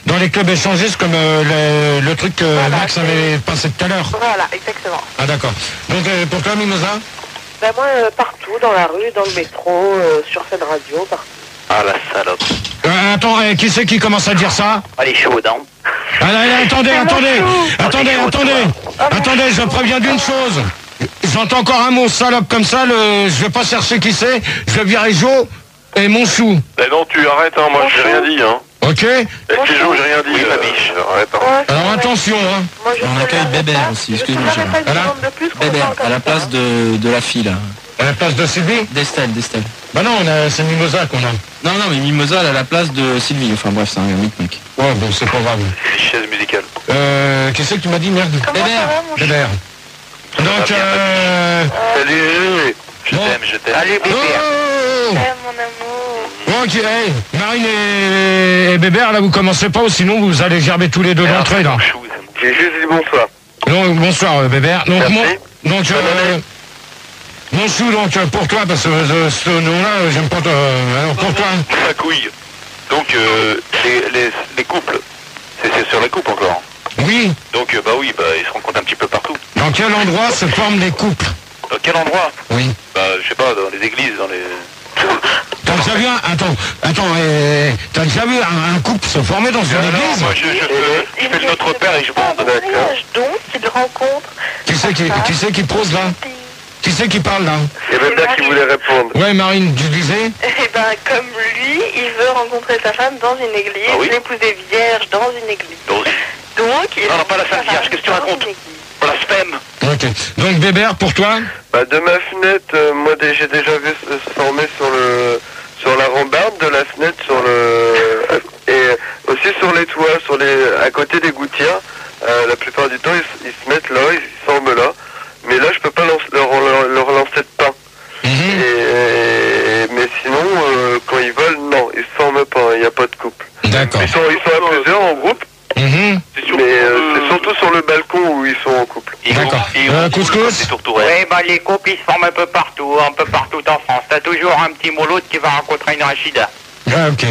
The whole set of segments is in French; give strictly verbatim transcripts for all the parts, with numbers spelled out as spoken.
dans les clubs échangistes comme euh, le, le truc que voilà, Max avait passé tout à l'heure. Voilà, exactement. Ah d'accord. Donc euh, pour toi, Mimosa? Ben moi, euh, partout, dans la rue, dans le métro, euh, sur cette radio, partout. Ah la salope. Euh, attends, euh, qui c'est qui commence à dire ça? Elle est chaude, hein. Ah, là, là, attendez, attendez, attendez, attendez, attendez, je préviens d'une chose. J'entends encore un mot salope comme ça, le... je vais pas chercher qui c'est, je vais virer Jo et Monchou. Ben non, tu arrêtes, hein, moi j'ai rien dit, hein. Ok. Et puis Jo, j'ai rien dit, oui, euh, ma biche. Arrête, hein. Alors attention, hein. Moi, je On accueille Bébert aussi, excuse-moi. Bébert, à la place de, de la fille, là. À la place de Sylvie? D'Estelle, d'Estelle. Bah non, on a, c'est Mimosa qu'on a. Non, non, mais Mimosa, elle a la place de Sylvie. Enfin bref, c'est un mec. Ouais, bon, c'est pas grave. Chaise musicale. Euh, qu'est-ce que tu m'as dit, merde? Bébert. Bébert. Donc, euh... Salut. Je Bon. t'aime, je t'aime. Allez, Oh, bébé. oh, oh. Eh, mon amour. Bon, ok, hey, Marine et, et Bébert, là, vous commencez pas, ou sinon vous allez gerber tous les deux d'entrée, là. J'ai juste dit bonsoir. Donc, bonsoir, euh, Bébert. Donc, Merci. mon, donc, euh, mon chou, donc, euh, pour toi, parce que euh, ce nom-là, euh, j'aime pas, euh, alors, pour toi. Ma couille. Donc, euh, les, les, les couples, c'est c'est sur les couples encore. Oui. Donc, euh, bah oui, bah ils se rencontrent un petit peu partout. Dans quel endroit se forment les couples? Dans quel endroit? Oui. Bah, je sais pas, dans les églises, dans les... T'as déjà vu un, attends, attends, euh, t'as déjà vu un, un couple se former dans une Ah non, église? moi je, je, fais, je fais le Notre Père et je bande. Donc, il rencontre. Qui c'est qui, qui c'est qui pose là? Qui c'est qui parle là? Il y a Bébert qui voulait répondre. Ouais, Marine, tu disais? Eh ben, comme lui, il veut rencontrer sa femme dans une église, Ah oui l'épouser vierge dans une église. Donc, Donc, il Non, non, pas la femme sa vierge, qu'est-ce que tu dans racontes? une église. blasphème. Ok. Donc Bébert, pour toi? Bah, de ma fenêtre, euh, moi dé- j'ai déjà vu se se former sur le sur la rambarde de la fenêtre, sur le et aussi sur les toits, sur les à côté des gouttières. Euh, la plupart du temps, ils, s- ils se mettent là, ils se forment là. Mais là, je peux pas lance- leur, leur, leur lancer de pain. Mhm. Et, mais sinon, euh, quand ils volent, non, ils se forment pas. Il n'y a pas de couple. D'accord. Ils sont ils sont à plusieurs en groupe, Mhm. mais euh, c'est surtout sur le balcon où ils sont en couple. D'accord. Euh, couscous? Oui, bah les couples ils se forment un peu partout, un peu partout en France. T'as toujours un petit molot qui va rencontrer une Rachida. Ah, ok.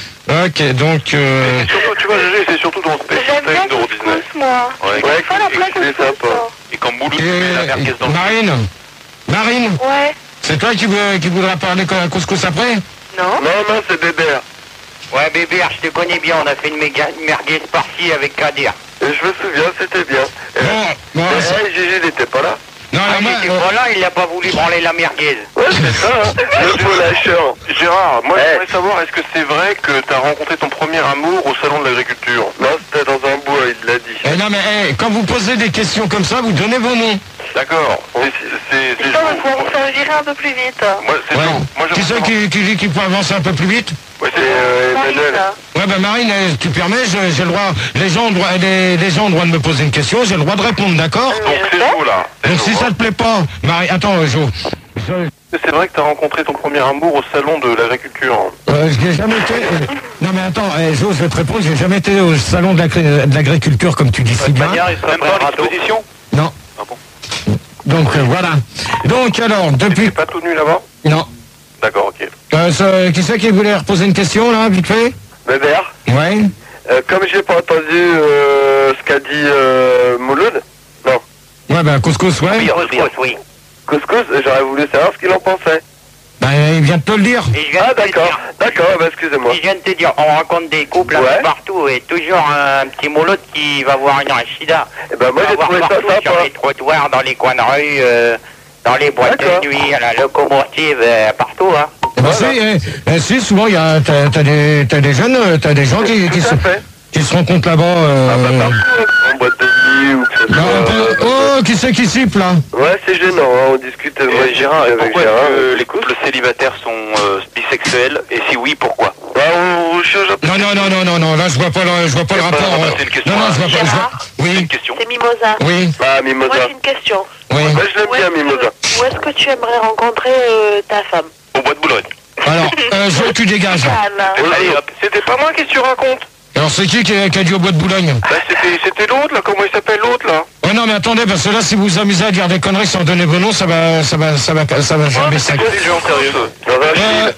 Ok, donc... Euh... Surtout, tu vois, Gégé, c'est surtout dans ce J'aime bien spectacle de couscous, Disney. moi. Ouais, Ouais, Pas la c'est- plaque c'est couscous, sympa. ça. Et quand Mouloud et- met la merguez dans le... Marine? Marine? Ouais. C'est toi qui, veux- qui voudras parler comme un couscous après? Non. Non, non, c'est Bébert. Ouais, bébé, je te connais bien, on a fait une méga merguez par-ci avec Kadir. Et je me souviens, c'était bien. Et- Bon, bon, Mais, c'est- hey, Gégé, il n'était pas là. non, Ah, non, moi, il était euh, pas là, il a pas voulu branler la merguez. Ouais, c'est ça, hein. Le beau lâcheur. Gérard, moi Eh. j'aimerais savoir, est-ce que c'est vrai que t'as rencontré ton premier amour au salon de l'agriculture? Non, c'était dans un bois, il l'a dit. eh, non, mais eh, quand vous posez des questions comme ça, vous donnez vos noms. D'accord. C'est- C'est c'est Putain, Joe. il faut vous faire virer un peu plus vite. Moi, c'est Ouais. Joe. Moi, Qui c'est j'aimerais qui, qui dit qu'il faut avancer un peu plus vite? Ouais, C'est c'est euh, Marine, Emmanuel. là. Ouais, ben Marine, eh, tu permets, je- j'ai le droit, les gens, ont le droit, les, les gens ont le droit de me poser une question, j'ai le droit de répondre, d'accord? Donc c'est Joe là. C'est Donc Joe, si ça hein. te plaît pas, Marie, attends, euh, Jo. Je, C'est vrai que t'as rencontré ton premier amour au salon de l'agriculture. euh, je n'ai jamais été. euh, non mais attends, eh, Jo, je vais te répondre, j'ai jamais été au salon de l'agri- de l'agriculture comme tu dis si bien. il serait même pas à l'exposition. Non. Ah bon? Donc euh, voilà. Donc alors, T'es depuis. pas tout nu là-bas? Non. D'accord, ok. Euh, ça- qui c'est qui voulait reposer une question là, vite fait? Bébert. Ouais. Euh, comme j'ai pas entendu euh, ce qu'a dit euh, Mouloud, non. Ouais, ben couscous, ouais. Oui, couscous, oui. Couscous, j'aurais voulu savoir ce qu'il en pensait. Ben il vient de te le dire. Et je viens Ah, de te d'accord. dire- D'accord, bah excusez-moi. Je viens de te dire, on rencontre des couples un Ouais. peu partout et toujours un petit molot qui va voir une Rachida. Eh ben, moi, On va j'ai voir trouvé ça partout, sur sympa. les trottoirs, dans les coins de rue, euh, dans les boîtes D'accord. de nuit, à la locomotive, euh, partout, hein. Eh ben, si, eh, eh, si, souvent il y a, t'as, t'as des, t'as des jeunes, euh, t'as des gens qui, qui, Tout se, à fait. qui se rencontrent là-bas. Euh... Ah, bah, partout, en boîte de nuit ou que ce Non, soit, on peut- euh, Oh, qui c'est qui siffle là? Ouais, c'est gênant, hein, on discute euh, moi, Et Gérard, avec pourquoi Gérard. est-ce que les couples célibataires sont euh, bisexuels? Et si oui, pourquoi? Bah, on, on change un peu. Non, non, non, non, non, non, là je vois pas le, je vois pas le Y a pas- rapport. bah, euh, c'est une question, non, non, je vois hein. pas. Je vois... Gérard, C'est une Oui, question. C'est Mimosa. oui, Ah, Moi, Mimosa. j'ai une question. oui. Moi, je l'aime Où bien, est-ce que- Mimosa. Où est-ce que tu aimerais rencontrer euh, ta femme? Au bois de Boulogne. Alors, euh, Jo, tu dégages. Anne. Allez hop, c'était pas moi qui tu racontes. Alors c'est qui qui a, qui a dit au bois de Boulogne? Bah c'était c'était l'autre là, comment il s'appelle l'autre là? Oh non, mais attendez, parce que là, si vous vous amusez à dire des conneries sans donner vos noms, ça va, ça va, ça va, ça va germer ça. C'est des gens sérieux. Rachid. Euh,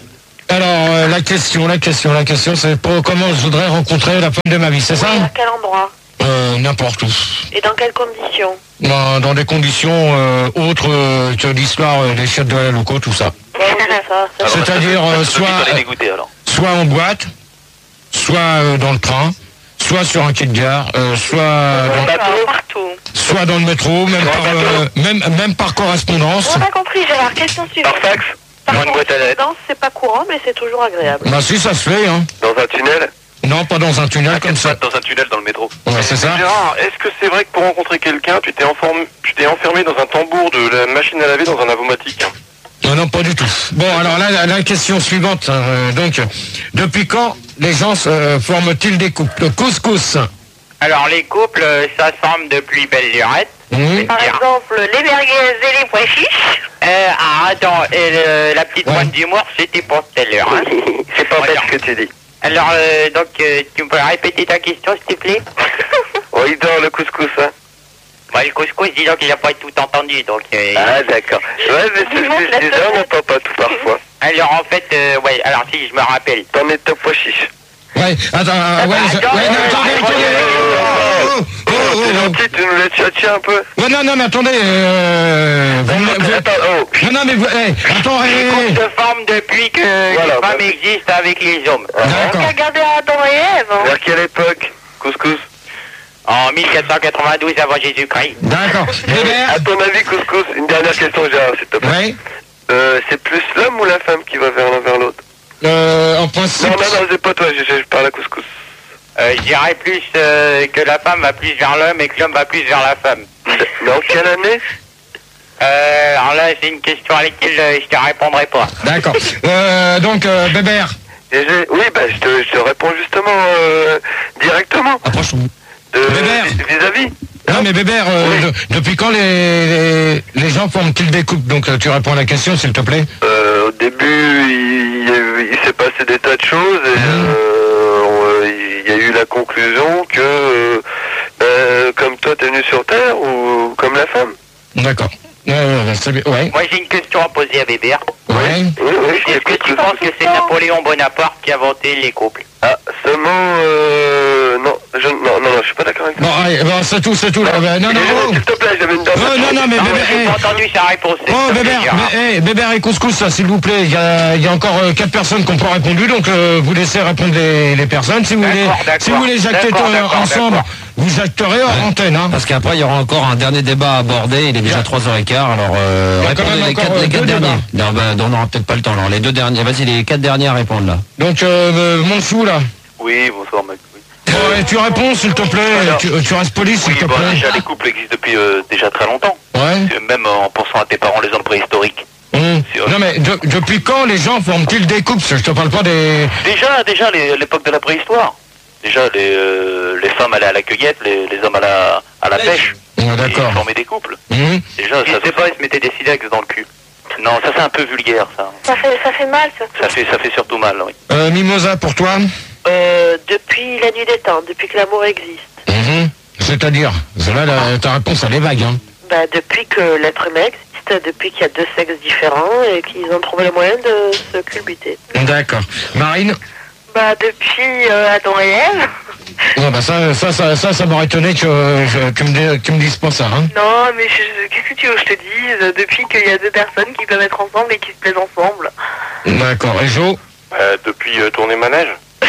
Alors, euh, la question, la question, la question, c'est pour comment je voudrais rencontrer la femme de ma vie, c'est ça? Oui, à quel endroit? Euh, n'importe où. Et dans quelles conditions? Dans, dans des conditions euh, autres euh, que l'histoire euh, des chefs de la loco, tout ça. Ouais, c'est ça, ça. C'est-à-dire euh, soit, les dégoûter, alors. soit en boîte, soit euh, dans le train, soit sur un quai de gare, euh, soit, dans, D'accord, partout. soit dans le métro, même par, euh, même, même par correspondance. On a compris, Gérard. Question suivante. Par fax? Par Dans une boîte à lettres. correspondance, c'est pas courant, mais c'est toujours agréable. Bah si, ça se fait, hein. Dans un tunnel? Non, pas dans un tunnel comme ça. Dans un tunnel dans le métro. Ouais, c'est ça. Gérard, est-ce que c'est vrai que pour rencontrer quelqu'un, tu t'es enfermé, tu t'es enfermé dans un tambour de la machine à laver dans un avomatique? Non, non, pas du tout. Bon, alors là, la, la question suivante. euh, donc, depuis quand les gens euh, forment-ils des couples? Couscous. Alors les couples, euh, ça semble depuis belle lurette. Mmh. Par exemple, les merguez et les pois chiches. Euh, ah, attends, et le- la petite Ouais. pointe d'humour, c'était pour tout à l'heure. Hein. C'est pas bête Voilà. ce que tu dis. Alors, euh, donc, euh, tu peux répéter ta question, s'il te plaît? Oui, dans le couscous, hein. Bah, le couscous, dis donc, il n'a pas tout entendu, donc... euh, Ah, d'accord. Ouais, mais c'est ce que je disais, on n'entend pas tout parfois. Alors, en fait, euh, ouais, alors si, je me rappelle. T'en es top pois chiche. Ouais, attends, euh, ouais, je- attends, ouais, non, euh, attendez, euh, attendez. euh, Oh, oh, oh, T'es oh. gentil, tu nous laisses tchatcher un peu? Ouais, non, non, mais attendez. Euh, vous me- vous- Attends, oh. non, non, mais vous, hey, attends, hey, Les hey, couples hey. se forment depuis que Voilà, les bah. femmes existent avec les hommes. On D'accord. a regardé Adam et Ève. hein. Vers quelle époque? Couscous. En mille quatre cent quatre-vingt-douze avant Jésus-Christ. D'accord. Bébert. À ton avis, couscous, une dernière question, Gérard, s'il te plaît. Ouais. Euh, c'est plus l'homme ou la femme qui va vers l'un vers l'autre? Euh, en principe. Non, non, non, c'est pas toi, je, je parle à couscous. Euh, je dirais plus euh, que la femme va plus vers l'homme et que l'homme va plus vers la femme. Dans quelle année? Euh, alors là, c'est une question à laquelle euh, je te répondrai pas. D'accord. Euh, donc, euh, Bébert. Et j'ai- Oui, bah, je te, je te réponds justement euh, directement. Approche-vous. De- Bébert. Vis-à-vis. Non, mais Bébert, euh, Oui. de- depuis quand les, les, les gens forment-ils des couples? Donc, euh, tu réponds à la question, s'il te plaît. Euh, au début, il, il- il s'est passé des tas de choses et Mhm. euh, on- il y a eu la conclusion que, euh, euh, comme toi, t'es venu sur Terre ou comme la femme. D'accord. Ouais, ouais, ouais, c'est bien. Ouais. Moi, j'ai une question à poser à Bébert. Ouais. Oui, oui, je Est-ce que t'écoute. tu penses que c'est Napoléon Bonaparte qui a inventé les couples? Ah, seulement, euh, non, je, non, non, non, je suis pas d'accord avec toi. Bon, allez, bon, c'est tout, c'est tout. là. Euh, non, non, Excusez-moi, oh. s'il te plaît, j'avais une dernière Oh, non, non, mais Non, Bébert, mais j'ai hey. pas entendu sa réponse. Oh, Bébert, Gérard. Bé- hey, Bébert et Couscous, ça, s'il vous plaît. Il y a, il y a encore euh, quatre personnes qui n'ont pas répondu, donc euh, vous laissez répondre les, les personnes. Si vous voulez, D'accord, d'accord. si vous voulez jacter D'accord, euh, d'accord, ensemble, d'accord. vous jacterez en antenne. Hein. Parce qu'après, il y aura encore un dernier débat à aborder. Il est déjà trois heures quinze, alors euh, Il y a quand répondez même les encore, quatre, euh, les quatre deux derniers. débats. Non, bah, on n'aura peut-être pas le temps. Alors, les deux derniers, vas-y, les quatre derniers à répondre là. Donc, euh, euh, mon chou, là. Oui, bonsoir, mec. Oui, Bon, et tu réponds, s'il te plaît. Alors. Tu, tu restes poli, s'il oui te bon, plaît. déjà, les couples existent depuis euh, déjà très longtemps. Ouais. Même en pensant à tes parents, les hommes préhistoriques. Hum. C'est vrai. Non, mais de- depuis quand les gens forment-ils des couples? Je te parle pas des... Déjà, déjà, les- l'époque de la préhistoire. Déjà, les, euh, les femmes allaient à la cueillette, les, les hommes à la, à la pêche. Ouais, d'accord. Ils formaient des couples. Hum. Déjà, Je ça, sais pas, ils se mettaient des silex dans le cul. non, ça c'est un peu vulgaire, ça. Ça fait, ça fait mal, ça. Ça fait, ça fait surtout mal, oui. Euh, Mimosa, pour toi? Euh, depuis la nuit des temps, depuis que l'amour existe. Mhm. C'est-à-dire, là, la- ta réponse, elle est vague, hein. Bah, depuis que l'être humain existe, depuis qu'il y a deux sexes différents et qu'ils ont trouvé le moyen de se culbuter. D'accord. Marine? Bah, depuis euh, Adam et Ève. Non, bah ça, ça, ça, ça, ça m'aurait étonné que euh, je- tu me, dis- tu me dises pas ça, hein. Non, mais je- qu'est-ce que tu veux que je te dise? Depuis qu'il y a deux personnes qui peuvent être ensemble et qui se plaisent ensemble. D'accord. Et Jo? Euh, depuis euh, tourner manège.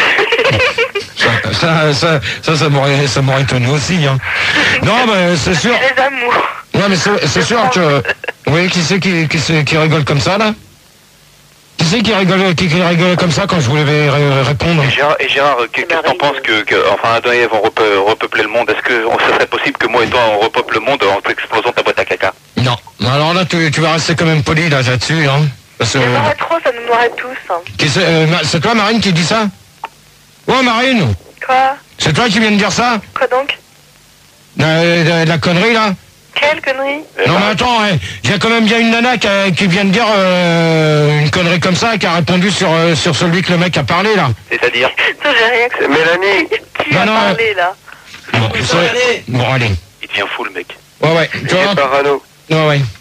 Ça, ça, ça, ça, ça m'aurait, ça m'aurait étonné aussi, hein. Non, mais c'est sûr. Les amours. Non, mais c'est, c'est sûr que... Oui, qui c'est qui, qui, c'est qui rigole comme ça, là? Qui c'est qui rigole, qui, qui rigole comme ça quand je voulais ré- répondre? Et Gérard, et Gérard que- qu'est-ce que t'en penses que, que, enfin, Adam et Ève vont repe- repeupler le monde? Est-ce que on- ça serait possible que moi et toi on repeuple le monde en explosant ta boîte à caca? Non. Alors là, tu, tu vas rester quand même poli, là, là-dessus, hein. Parce que... Ça nous noirait trop, ça nous noirait tous. Hein. Qui c'est, euh, Ma- c'est toi, Marine, qui dit ça? Ouais, Marine! Quoi? C'est toi qui viens de dire ça? Quoi donc? La, la- la connerie, là? Quelle connerie? Non, mais attends, hein, il y a quand même bien une nana qui, a- qui vient de dire euh, une connerie comme ça, qui a répondu sur, euh, sur celui que le mec a parlé, là. C'est-à-dire? Non, j'ai rien C'est Mélanie. Qui Non, a non, parlé, là? Bon, c'est- bon, allez. Il devient fou le mec. Ouais, ouais. Tu Il est vois? parano. Ouais, ouais.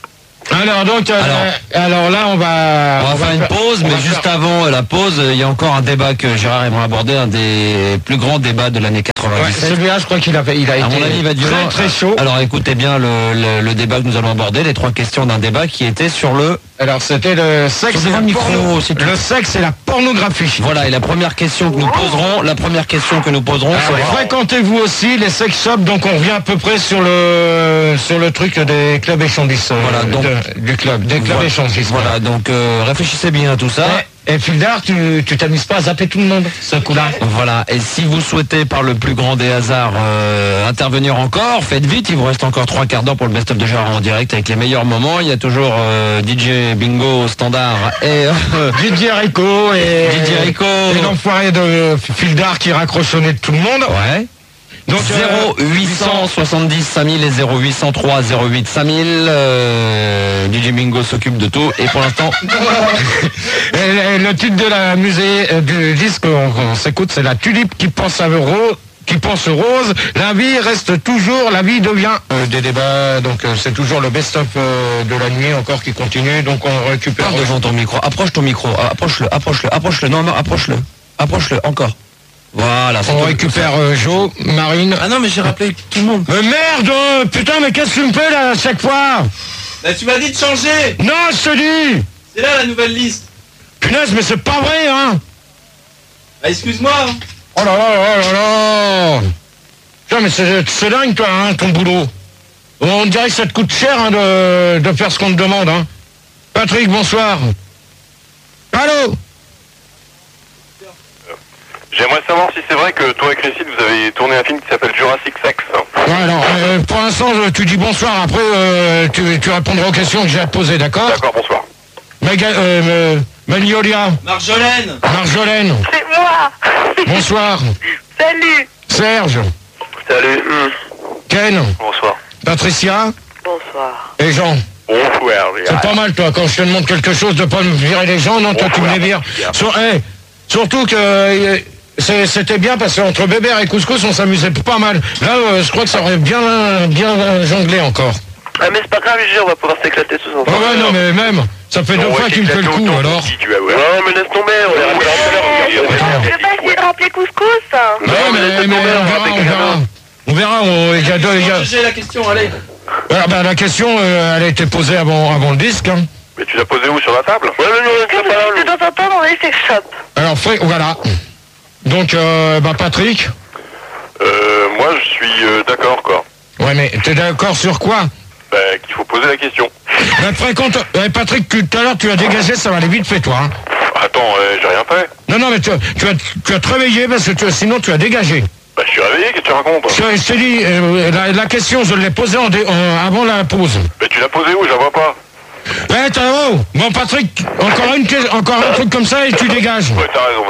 Alors donc, euh, alors, alors là on va... On va on faire va une faire, pause, mais juste faire... avant la pause, il y a encore un débat que Gérard aimerait aborder, un des plus grands débats de l'année quatre-vingt-dix-sept. Ouais, celui-là je crois qu'il a, il a été à mon avis, il va durer très très chaud. Alors écoutez bien le, le, le débat que nous allons aborder, les trois questions d'un débat qui était sur le... Alors c'était le sexe, et la micro, porno... le sexe et la pornographie. Voilà, et la première question que nous poserons, la première question que nous poserons, c'est... Fréquentez-vous aussi les sex shops? Donc on revient à peu près sur le sur le truc des clubs échangistes. Voilà, donc de, du club, des clubs voilà, échangistes. Voilà, donc euh, réfléchissez bien à tout ça. Et, et Fildar, tu tu t'amuses pas à zapper tout le monde, ce coup-là. Voilà, et si vous souhaitez par le plus grand des hasards euh, intervenir encore, faites vite, il vous reste encore trois quarts d'heure pour le best-of de Gérard en direct avec les meilleurs moments. Il y a toujours euh, D J Bingo standard et euh, D J Rico et D J Rico et l'enfoiré de Fildar qui raccrochonnait de tout le monde. Ouais. Donc zéro huit cent soixante-dix cinq mille et zéro huit cent trois zéro huit cinq mille. Euh, D J Bingo s'occupe de tout et pour l'instant et le titre de la musée euh, du disque on, on s'écoute, c'est la tulipe qui pense à rose, qui pense rose. La vie reste toujours, la vie devient euh, des débats. Donc euh, c'est toujours le best-of euh, de la nuit encore qui continue. Donc on récupère Parle devant ton micro, approche ton micro, approche-le, approche-le, approche-le, non non approche-le, approche-le encore. Voilà, on récupère euh, Joe, Marine. Ah non, mais j'ai rappelé tout le monde. Mais merde, euh, putain, mais qu'est-ce que tu me fais là à chaque fois? Bah tu m'as dit de changer. Non, je te dis. C'est là la nouvelle liste. Punaise, mais c'est pas vrai, hein. Bah excuse-moi. Hein. Oh là là là là là. Putain, mais c'est, c'est dingue, toi, hein, ton boulot. On dirait que ça te coûte cher hein, de, de faire ce qu'on te demande, hein. Patrick, bonsoir. Allô? J'aimerais savoir si c'est vrai que toi et Christine, vous avez tourné un film qui s'appelle Jurassic Sex. Ouais, alors, euh, pour l'instant, tu dis bonsoir, après, euh, tu, tu répondras aux questions que j'ai à te poser, d'accord? D'accord, bonsoir. Maga, euh, Magnolia. Marjolaine. Marjolaine. C'est moi. Bonsoir. Salut. Serge. Salut. Ken. Bonsoir. Bonsoir. Patricia. Et Jean. Bonsoir. C'est pas mal, toi, quand je te demande quelque chose, de pas me virer les gens, non, toi, tu me les vires. Sur, hey, surtout que... Euh, C'est, c'était bien parce qu'entre Bébert et Couscous on s'amusait pas mal. Là euh, je crois que ça aurait bien bien jonglé encore. Ah mais c'est pas grave, on va pouvoir s'éclater tous ensemble. Oh ouais non mais même, ça fait deux fois qu'il me fait le coup alors. Non mais laisse tomber, on les rappellera tout à l'heure. Je vais pas essayer de rappeler Couscous. Non mais, mais on verra, on verra. On verra, on, il y a deux... Il y a... J'ai la question, allez. Ah, bah, la question euh, elle a été posée avant, avant le disque. Hein. Mais tu l'as posée où, sur la table? Ouais mais non, c'est pas là. De temps en temps dans les sex shops. Alors frère, voilà. Donc, euh, bah Patrick. Euh, moi je suis euh, d'accord quoi. Ouais mais t'es d'accord sur quoi? Bah qu'il faut poser la question. Bah fréquente... Ouais, Patrick, tout à l'heure tu as dégagé, ça va aller vite fait toi. Hein. Attends, euh, j'ai rien fait. Non non mais tu, tu, as, tu as te réveillé parce que tu, sinon tu as dégagé. Bah je suis réveillé, qu'est-ce que tu racontes? Je, je t'ai dit, euh, la, la question je l'ai posée en dé, en, avant la pause. Mais tu l'as posée où? Je la vois pas. Eh t'as oh bon Patrick, encore une encore un truc comme ça et tu dégages. Ouais t'as raison,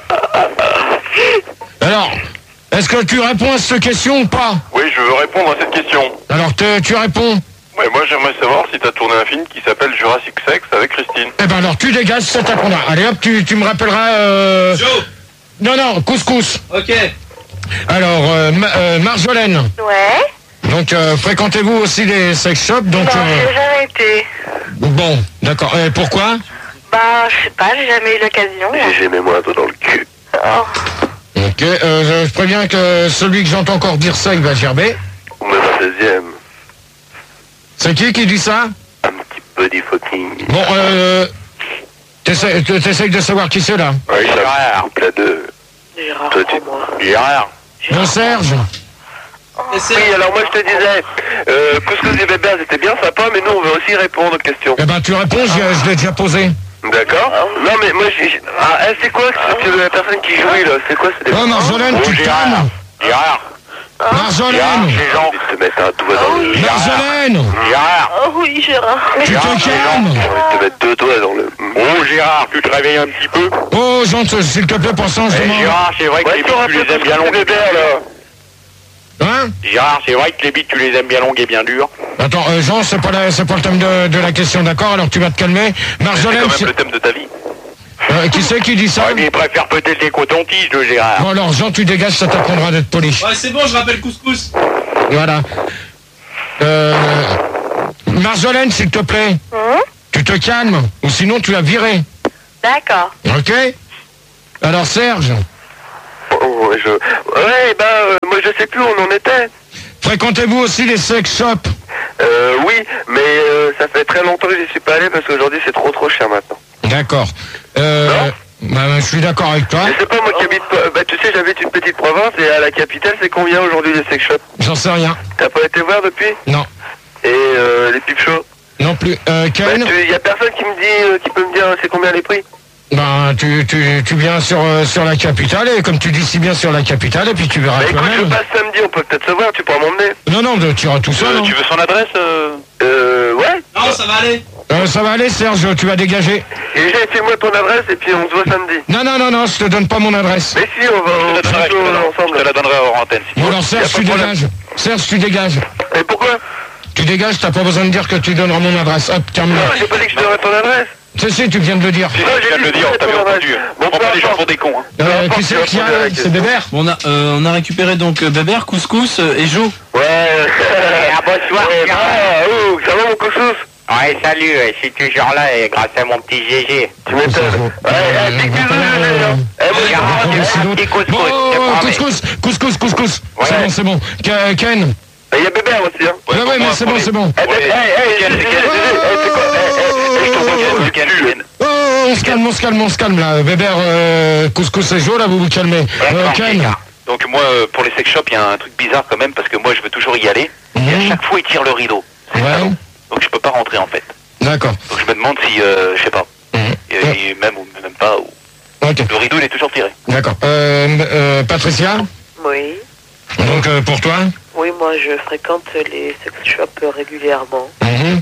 vas-y. Alors, est-ce que tu réponds à cette question ou pas? Oui, je veux répondre à cette question. Alors te, tu réponds? Ouais, moi j'aimerais savoir si t'as tourné un film qui s'appelle Jurassic Sex avec Christine. Eh ben alors tu dégages, ça t'apprendra. Allez hop, tu, tu me rappelleras... Euh... Joe. Non, non, couscous. Ok. Alors, euh, Ma, euh, Marjolaine. Ouais. Donc, euh, fréquentez-vous aussi les sex shops? Donc, Non, euh... j'ai jamais été. Bon, d'accord. Et pourquoi? Bah, je sais pas, j'ai jamais eu l'occasion. J'ai jamais moi un doigt dans le cul. Oh. Ok, euh, je, je préviens que celui que j'entends encore dire ça, il va gerber. On est la deuxième. C'est qui qui dit ça? Un petit body fucking. Bon, euh... T'essayes, t'essayes de savoir qui c'est, là? Oui, ça couple à deux. Gérard, Toi, tu... moi. Gérard. Bon, Serge. Oh. Oui, alors moi je te disais, euh, Couscous et Bébert c'était bien sympa, mais nous on veut aussi répondre aux questions. Eh ben, tu réponds, je, je l'ai déjà posé. D'accord. Non mais moi j'ai... Ah, eh, c'est quoi c'est la personne qui jouait là? C'est quoi? C'est des... Oh, Marjolaine, tu te calmes. Gérard. Marjolaine. Les gens envie de te mettre un doigt dans le... Marjolaine. Gérard. Oh oui, Gérard. Tu te calmes. J'ai envie de te mettre deux doigts dans le... Oh Gérard, tu te réveilles un petit peu? Oh, Jean, s'il te plaît, pour ça, je demande. Gérard, c'est vrai que les bites tu les aimes bien longues et bien là. Hein? Gérard, c'est vrai que les bites tu les aimes bien longues et bien dures. Attends, euh, Jean, c'est pas, la, c'est pas le thème de, de la question, d'accord? Alors tu vas te calmer. Marjolaine, c'est quand même le thème de ta vie. Euh, qui c'est qui dit ça? Ouais, mais il préfère peut-être les cotons-tiges, le Gérard. Bon alors, Jean, tu dégages, ça t'apprendra d'être poli. Ouais, c'est bon, je rappelle Couscous. Voilà. Euh... Marjolaine, s'il te plaît. Hum Tu te calmes, ou sinon tu l'as viré. D'accord. Ok? Alors Serge, Oh, ouais, je... Ouais, bah, euh, moi je sais plus où on en était. fréquentez-vous aussi les sex shops? Euh, oui, mais euh, ça fait très longtemps que j'y suis pas allé parce qu'aujourd'hui c'est trop trop cher maintenant. D'accord. Euh, bah, je suis d'accord avec toi. Je sais pas, moi qui habite pas... Bah, tu sais, j'habite une petite province et à la capitale, c'est combien aujourd'hui les sex shops? J'en sais rien. T'as pas été voir depuis? Non. Et euh, les pipe shows? Non plus. Euh, Bah, Ken, tu... y a personne qui me dit, euh, qui peut me dire c'est combien les prix? ben, tu, tu, tu viens sur, euh, sur la capitale, et comme tu dis si bien sur la capitale, et puis tu verras Bah écoute, je toi-même. passe samedi, on peut peut-être se voir, tu pourras m'emmener. Non, non, tu iras tout seul. Euh, hein. tu veux son adresse euh Euh, ouais. Non, ça va aller. Euh, ça va aller, Serge, tu vas dégager. Et j'ai fait moi ton adresse et puis on se voit samedi. Non, non, non, non, je te donne pas mon adresse. Mais si, on va Je on te la donnerai, va je te la donnerai. ensemble. Je te la donnerai hors antenne. Si tu Bon, veux. alors Serge, Y a pas tu de problème. dégages. Serge, tu dégages. Et pourquoi? Tu dégages, t'as pas besoin de dire que tu donneras mon adresse. Hop, terminé. Non, j'ai pas dit que je donnerais ton adresse. Si, si, tu viens de le dire. Si, si, tu viens de le dire, on t'a bien entendu. Bon, On prend peu pas les gens importe. pour des cons. Hein. Euh, importe, qui c'est tu vas qui a poser la C'est question. Bébert? Bon, on a, euh, on a récupéré donc euh, Bébert, Couscous euh, et Jo. Ouais. Ah, bonsoir, Ouais, Pierre. bah, oh, ça va mon couscous? Ouais, salut, euh, je suis toujours là et grâce à mon petit G G. Tu m'étonnes. Ouais, Euh, ouais, big on va bisous, pas, les euh, hein. Eh, moi, Pierre, je on va vais essayer un d'autres. petit couscous, Bon, je te promets. couscous, couscous, couscous. Ouais. C'est bon, c'est bon. Ke- Ken. Il y a Bébert aussi, hein. Ouais, ouais, pour mais moi, c'est pour bon, les- c'est bon. Eh, ben, Ouais. hey, hey, Ken, hey, c'est hey, Ken. hey, hey, c'est quoi? Eh, eh, eh, je t'envoie Ken, le Ken, cul. Ken. Oh, on se calme, on se calme, on se calme là. Bébert, euh, couscous et Jo, là, vous vous calmez. Euh, D'accord, Ken. Pierre. Donc moi, euh, pour les sex shops, il y a un truc bizarre quand même, parce que moi, je veux toujours y aller. Et à Mhm. chaque fois, ils tirent le rideau. C'est Ouais. salaud. Donc je peux pas rentrer en fait. D'accord. Donc je me demande si, euh, je sais pas, Mhm. et, et même ou même pas, ou... Ok, le rideau il est toujours tiré. d'accord. Euh, euh, Patricia, Oui. donc euh, pour toi Oui, moi je fréquente les sex shops régulièrement. Mhm.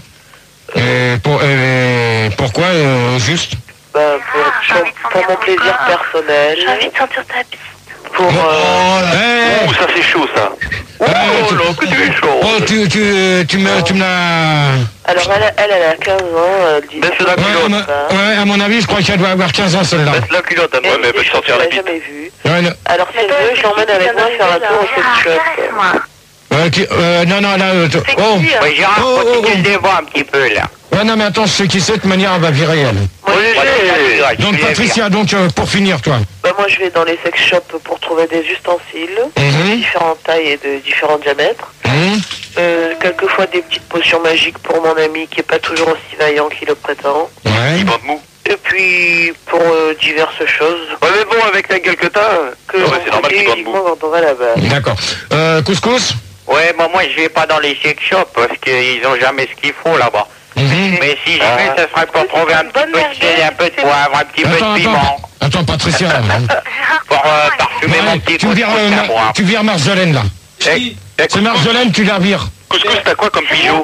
Et pour, et pourquoi euh, juste Bah, pour, pour, pour mon plaisir personnel. J'ai envie de sentir ta bite. Pour. Euh, Eh, Ouh, ça c'est chaud ça. eh, tu- là, que tu es chaud. Oh, tu, tu, tu me, tu me l'as... alors elle, elle, elle a quinze ans. Elle dit. Baisse la Ouais, à culotte. mon- ouais, à mon avis, je crois qu'elle doit avoir quinze ans, celle-là. Baisse la culotte, Et moi. mais elle peut je te sortir la l'ai bite. jamais vue. Ouais, non, Alors si elle veut, je l'emmène avec moi faire un tour au sex shop. Moi. ouais, qui- euh, non, non, là... euh, t- C'est oh, qui, hein? Ouais, Gérard, Oh, oh, continue oh. le débat un petit peu là. ouais, non, mais attends, je sais qui c'est, de toute manière, elle va virer, elle. Moi, j'ai... Donc, Patricia, donc, euh, pour finir, toi. Bah, moi je vais dans les sex shops pour trouver des ustensiles de Mhm. différentes tailles et de différents diamètres. Mhm. Euh, quelquefois des petites potions magiques pour mon ami qui est pas toujours aussi vaillant qu'il le prétend. Ouais. Il bande mou. Et puis pour euh, diverses choses Ouais, mais bon, avec la gueule que t'as... que Ouais, l'on c'est normal fait qu'il bande uniquement quand on va là-bas. D'accord. Euh, couscous Ouais, bah moi je vais pas dans les sex shops parce qu'ils ont jamais ce qu'il faut là-bas. Mhm. Mais si je vais, ce serait pour trouver un petit peu de sel, un peu de poivre, un petit peu Attends, de attends, piment. attends, Patricia. Pour euh, parfumer Ouais, mon petit tu couscous vires, euh, à Ma- moi. tu vires Marjolaine, là. Eh, eh, C'est Marjolaine, tu la vires. Couscous, t'as quoi comme bijou?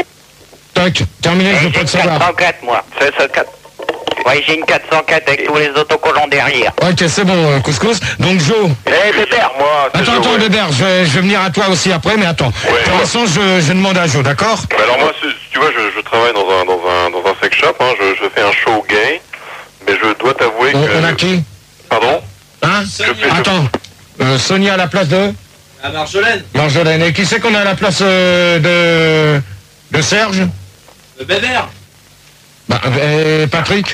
Tac, terminé, je Eh, veux J'ai pas une te savoir. quatre cent quatre moi. C'est ça, quatre. Ouais, j'ai une quatre cent quatre avec tous les autocollants derrière. Ok, c'est bon, euh, couscous. Donc, Jo. Eh, Bébert, Moi, c'est Attends, Jo, attends, ouais. Bébert, je vais, je vais venir à toi aussi après, mais attends. Ouais. Pour l'instant, je, je demande à Jo, d'accord? Bah alors moi, c'est- tu vois, je, je travaille dans un, dans un, dans un sex shop, hein, je, je fais un show gay, mais je dois t'avouer On, que... on a qui? Pardon? Hein? Sonia. je- Attends. Euh, Sonia à la place de À Marjolaine. Marjolaine. Et qui c'est qu'on a à la place euh, de, de Serge? Euh, Bébert. Bah, euh, Patrick.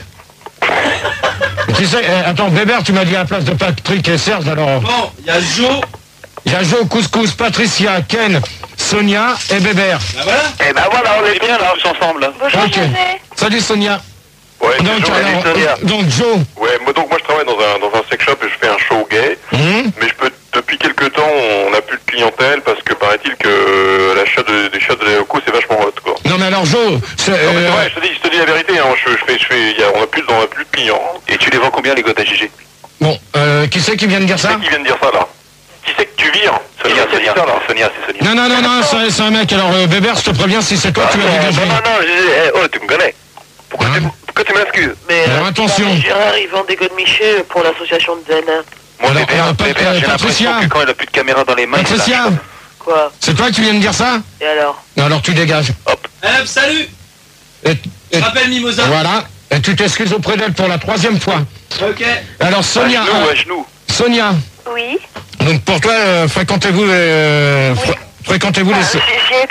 Qui c'est? euh, Attends, Bébert, tu m'as dit à la place de Patrick et Serge, alors... Bon, il y a Jo. Il y a Jo, Couscous, Patricia, Ken, Sonia et Bébert. Bah voilà. Eh ben voilà, on On est est bien là, tous ensemble là. Bonjour, Ok. José. Salut Sonia. Ouais, c'est Donc, Jo, alors, salut, Sonia. euh, donc Jo. ouais, moi, donc moi je travaille dans un, dans un sex shop et je fais un show gay, Hum, mais je peux, depuis quelques temps, on n'a plus de clientèle parce que paraît-il que l'achat de, des chats de la locaux c'est vachement hot, quoi. Non mais alors Jo, c'est... Non, mais euh, c'est vrai, je te dis, je te dis la vérité, hein, je, je fais, je fais, il y a, on a plus, on a plus de clients. Et tu les vends combien les gottes à G G? bon, euh, qui c'est qui vient de dire Qui ça? c'est qui vient de dire ça, là? Qui c'est que tu vires? Sonia, Qui c'est qui Sonia, dit ça, là? Sonia, c'est Sonia. Non, non, non, non, c'est c'est un mec. Alors euh, Bébert, je te préviens, si c'est toi, tu vas Non, dégager. non, non, je dis, eh, oh, tu me connais. Pourquoi Hein? tu, pourquoi tu m'excuses? Mais Alors, attention. Gérard, il vend des godemichés pour l'association de Zen. Moi, Alors, Bébert, euh, Pat- Bébert, euh, j'ai Patricia. l'impression que quand il a plus de caméra dans les mains, il Patricia, lâche. Quoi? c'est toi qui viens de dire ça? Et alors? Alors tu dégages. Eh, hop, salut. Et, et- Je rappelle Mimosa. voilà. Et tu t'excuses auprès d'elle pour la troisième fois. Ok. Alors À Sonia, genoux, euh, à genoux. Sonia. Oui. Donc pour toi, euh, fréquentez-vous, euh, fr- fréquentez-vous les. J'y j'y ai été une fois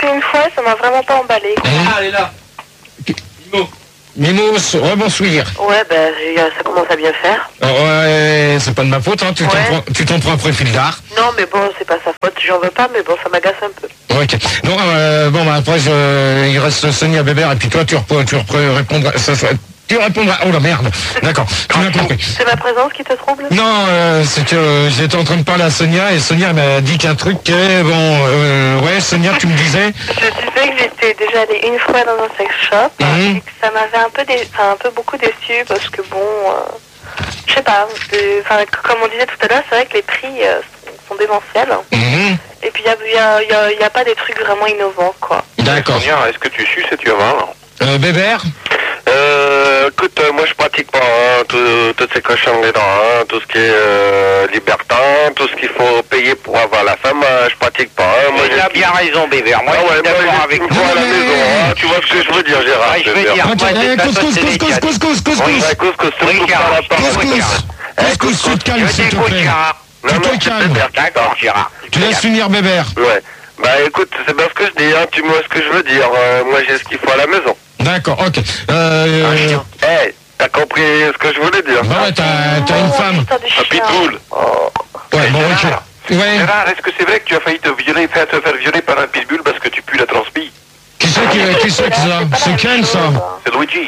ouais, ça m'a vraiment pas emballé. Ah, elle est là. Mimo. Mimos, rebonsoir. Ouais, ben, ça commence à bien faire. Ouais, c'est pas de ma faute, hein, tu Ouais. t'en prends, tu t'en prends après Fildar. Non, mais bon, c'est pas sa faute, j'en veux pas, mais bon, ça m'agace un peu. Ok. Non, euh, bon, bah, après, je, il reste Sonia Bébert, et puis toi, tu, repre, tu repre, répondras, ça, ça, tu répondras, oh la merde. D'accord, tu m'as compris. C'est ma présence qui te trouble? Non, euh, c'est que euh, j'étais en train de parler à Sonia, et Sonia m'a dit qu'un truc qui est, bon, euh, ouais, Sonia, tu me disais. Je disais que j'étais déjà allée une fois dans un sex shop, Mhm. et que ça m'avait un peu, dé... enfin, un peu beaucoup déçu, parce que bon, euh, je sais pas, de- enfin, comme on disait tout à l'heure, c'est vrai que les prix euh, sont, sont démentiels. Mhm. Et puis il n'y a, y a, y a pas des trucs vraiment innovants, quoi. D'accord. Sonia, est-ce que tu suces et tu avales? Euh, Bébert. Euh, écoute, euh, moi je pratique pas hein, tout- toutes ces cochonneries-là, hein, tout ce qui est euh, libertin, tout ce qu'il faut payer pour avoir la femme, euh, je pratique pas. Hein, moi, Il j'ai- a bien raison, Bébert. Moi, Ah je ouais, suis moi d'accord j'ai avec une toi. fois à la mais- maison, hein, tu vois ce que je veux dire, Gérard. Ouais, je veux Bébert. dire. Attends, moi, eh, c'est ta couscous, société, couscous, Kat. couscous, couscous. Oui, Ouais, couscous, tu me Oui, coupes Gérard, pas la je parole. t'écoute, Couscous. Gérard. Couscous, tu te calmes, Je s'il te t'écoute, plaît. Gérard. Non, Tu non, te tu te calmes. perds. D'accord, Gérard. Tu laisses finir Bébert. Ouais. Bah écoute, c'est bien ce que je dis, hein, tu vois ce que je veux dire. Euh, moi j'ai ce qu'il faut à la maison. D'accord, ok. Euh, Un chien. Eh, t'as compris ce que je voulais dire? bah ouais, t'as, t'as une femme. Putain du Un chien. pitbull. Ouais, bon, Gérard, ok. Ouais. Gérard, est-ce que c'est vrai que tu as failli te violer, faire te faire violer par un pitbull parce que tu pues la transbille? Qui c'est qui, qui c'est que ça? C'est Ken, ça? C'est Luigi.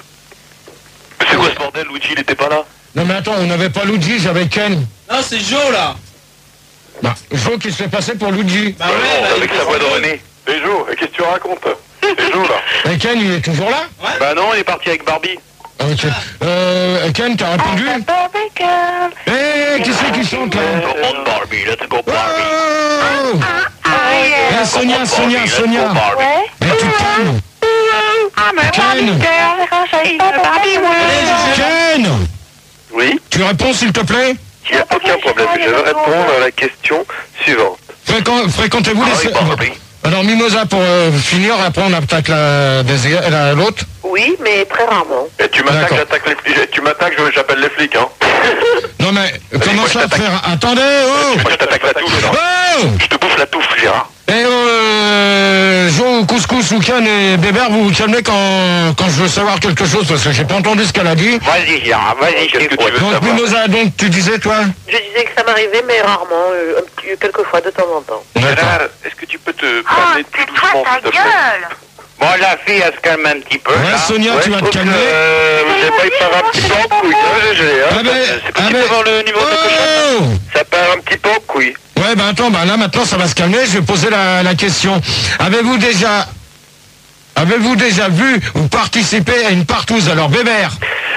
Mais c'est quoi ce bordel? Luigi, il était pas là? Non mais attends, on n'avait pas Luigi, j'avais Ken. Non, c'est Joe, là. Bah, Jo qui se fait passer pour Luigi. Bah ouais, bah, Avec il sa fait voix de son René. Et Jo, et qu'est-ce que tu racontes? C'est Jo, là. Et Ken, il est toujours là? Bah non, il est parti avec Barbie. Ok. Euh, Ken, t'as répondu? Eh, qui c'est qui chante là? Go on Barbie, let's go Barbie. Oh Eh, Sonia, Sonia, Sonia. Ouais. Mais tu te calmes. Ken Ken Oui, Tu réponds s'il te plaît? il n'y a aucun problème. Je vais répondre à la question suivante. Fréquent- Fréquentez-vous Ah les... oui, Barbie. Alors Mimosa pour euh, finir, après on attaque la, deuxième- la- l'autre. Oui, mais très rarement. Et tu m'attaques, D'accord. j'attaque les flics. Tu m'attaques, je- j'appelle les flics, hein. Non mais comment moi, je ça t'attaque. faire? Attendez, oh Moi, je t'attaque la touffe. Oh Je te bouffe la touffe, Gérard. Et euh, Jo, Couscous ou Ken et Bébert, vous vous calmez quand, quand je veux savoir quelque chose, parce que j'ai pas entendu ce qu'elle a dit. Vas-y, Gérard, vas-y, je Qu'est-ce que tu t'écoute. veux Donc savoir? Mimosa, donc tu disais toi? Je disais que ça m'arrivait, mais rarement, euh, un petit- quelques fois, de temps en temps. D'accord. Gérard, est-ce que tu peux te calmer plus doucement, s'il te plaît? Bon, la fille, elle se calme un petit peu, Ouais, là. Sonia, Ouais, tu je vas te trouve que, calmer. euh, j'ai pas, il part un petit peu en couille, hein, G G, hein. Ah ben, C'est ah possible ben- d'avoir le numéro de cochon? Oh Ça part un petit peu en couille. Ouais, ben attends, ben là maintenant ça va se calmer, je vais poser la, la question. Avez-vous déjà... Avez-vous déjà vu ou participé à une partouze? Alors Bébert.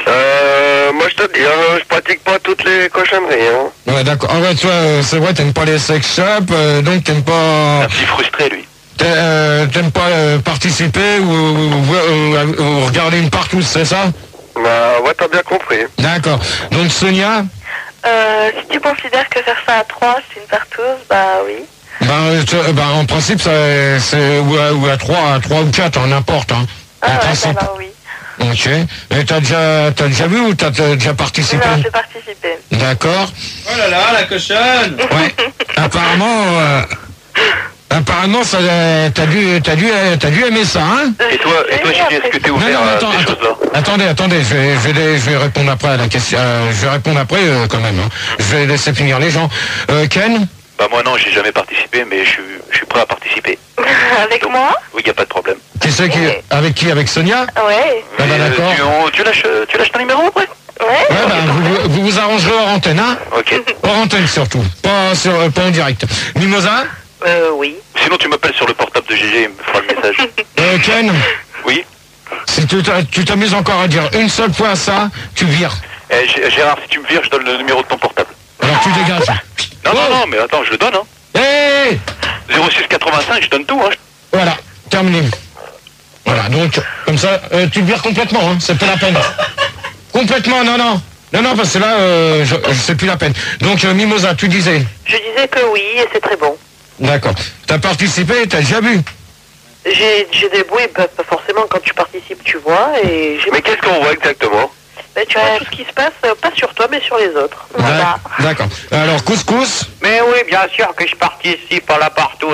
Euh, moi je te dis, hein, je pratique pas toutes les cochonneries, hein. Ouais, d'accord. Ah ouais, toi, euh, c'est vrai, t'aimes pas les sex shops, euh, donc t'aimes pas... Un petit frustré, lui. T'a- euh, T'aimes pas euh, participer ou, ou- ou- ou regarder une partouze, c'est ça? Bah ouais, t'as bien compris. D'accord. Donc Sonia, Euh, si tu considères que faire ça à trois, c'est une partouze, bah oui. ben, euh, tu- ben, en principe, ça, c'est ou à, ou à trois, à trois ou quatre, hein, n'importe. Hein, Ah en ouais, principe. alors oui. Ok. Et t'as déjà, t'as déjà vu ou t'as t'as déjà participé? Non, j'ai participé. D'accord. Oh là là, la cochonne. Ouais. Apparemment, euh, apparemment, ça, euh, t'as dû, t'as dû, euh, t'as dû aimer ça, hein? Et toi, et toi, Gigi, est-ce que t'es Non, ouvert non, à attends, ces attends. choses-là? Attendez, attendez, je vais, je vais, je vais répondre après à la question. euh, je vais répondre après euh, quand même. Hein. Je vais laisser finir les gens. Euh, Ken? Bah moi non, j'ai jamais participé, mais je suis, je suis prêt à participer. Avec moi? Oui, y a pas de problème. Qui c'est qui, avec qui? Avec Sonia? Ouais. Ah bah, Mais, euh, d'accord. tu, on- tu lâches, tu lâches ton numéro après? Ouais. Ouais, bah, vous, vous vous arrangerez hors antenne, hein? Ok. Hors antenne surtout, pas, sur, euh, pas en direct. Mimosa? Euh, oui. Sinon tu m'appelles sur le portable de G G, il me fera le message. Euh, Ken? Oui. Si tu t'a- tu t'amuses encore à dire une seule fois ça, tu vires. Eh, G- Gérard, si tu me vires, je donne le numéro de ton portable. Alors tu dégages. Non, Oh. non, non, mais attends, je le donne, hein. Hé! zéro six quatre-vingt-cinq, je donne tout, hein. Voilà, terminé. Voilà, donc, comme ça, euh, tu te vires complètement, hein, c'est pas la peine. Complètement, non, non. Non, non, parce que là, euh, je, je c'est plus la peine. Donc, euh, Mimosa, tu disais. Je disais que oui, et c'est très bon. D'accord. T'as participé, t'as déjà vu. J'ai j'ai des bruits, pas, pas forcément quand tu participes, tu vois, et j'ai... Mais qu'est-ce qu'on voit exactement? Mais tu vois tout ce qui se passe, euh, pas sur toi, mais sur les autres. Voilà. D'accord. Alors, couscous. Mais oui, bien sûr que je participe à la partouze.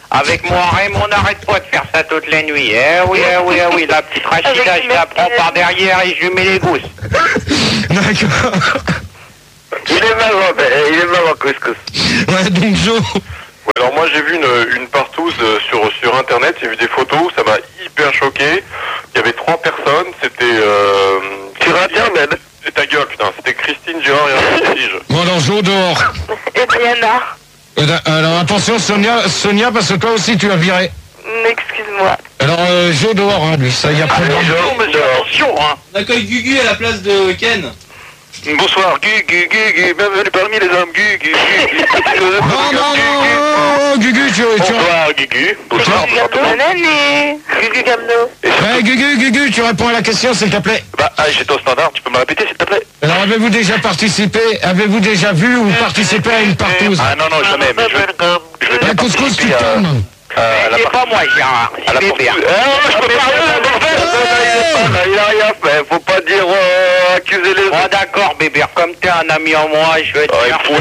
Avec moi, Raymond, on n'arrête pas de faire ça toute la nuit. Eh oui, eh oui, eh oui, la petite Rachida, je la prends par derrière et je lui mets les gousses. D'accord. Il est marrant, il est marrant, couscous. Ouais, donc Joe. Ouais, alors moi j'ai vu une, une partouze sur, sur internet, j'ai vu des photos, ça m'a hyper choqué. Il y avait trois personnes, c'était... Euh, sur internet. Et ta gueule, putain, c'était Christine Gérard et un Tige. Bon alors Joe dehors. Et Brianna. Alors attention Sonia, Sonia, parce que toi aussi tu as viré. Excuse-moi. Alors euh, Joe dehors, hein, lui, ça y a pas de Attention, hein. On accueille Gugu à la place de Ken. Bonsoir, Gugu, Gugu, bienvenue parmi les hommes, Gugu, Gugu. Non, non, non, Gugu, tu... Bonsoir, Gugu. Bonsoir, bonsoir tout le monde. Bonne année. Gugu Gamno. Ouais, Gugu, Gugu, tu réponds à la question, s'il te plaît. Bah, ah, j'étais au standard, tu peux me répéter, s'il te plaît? Alors, avez-vous déjà participé, avez-vous déjà vu ou participé à une partouze? Ah non, non, jamais, mais je... je vais bien La couscous, tu participer à... tournes. Euh, C'est pas moi, Gérard, c'est Bébert. Ah, je peux pas, il a rien fait, faut pas dire euh, accuser les autres. Oh d'accord, Bébert, comme t'es un ami en moi, je vais te faire foutre.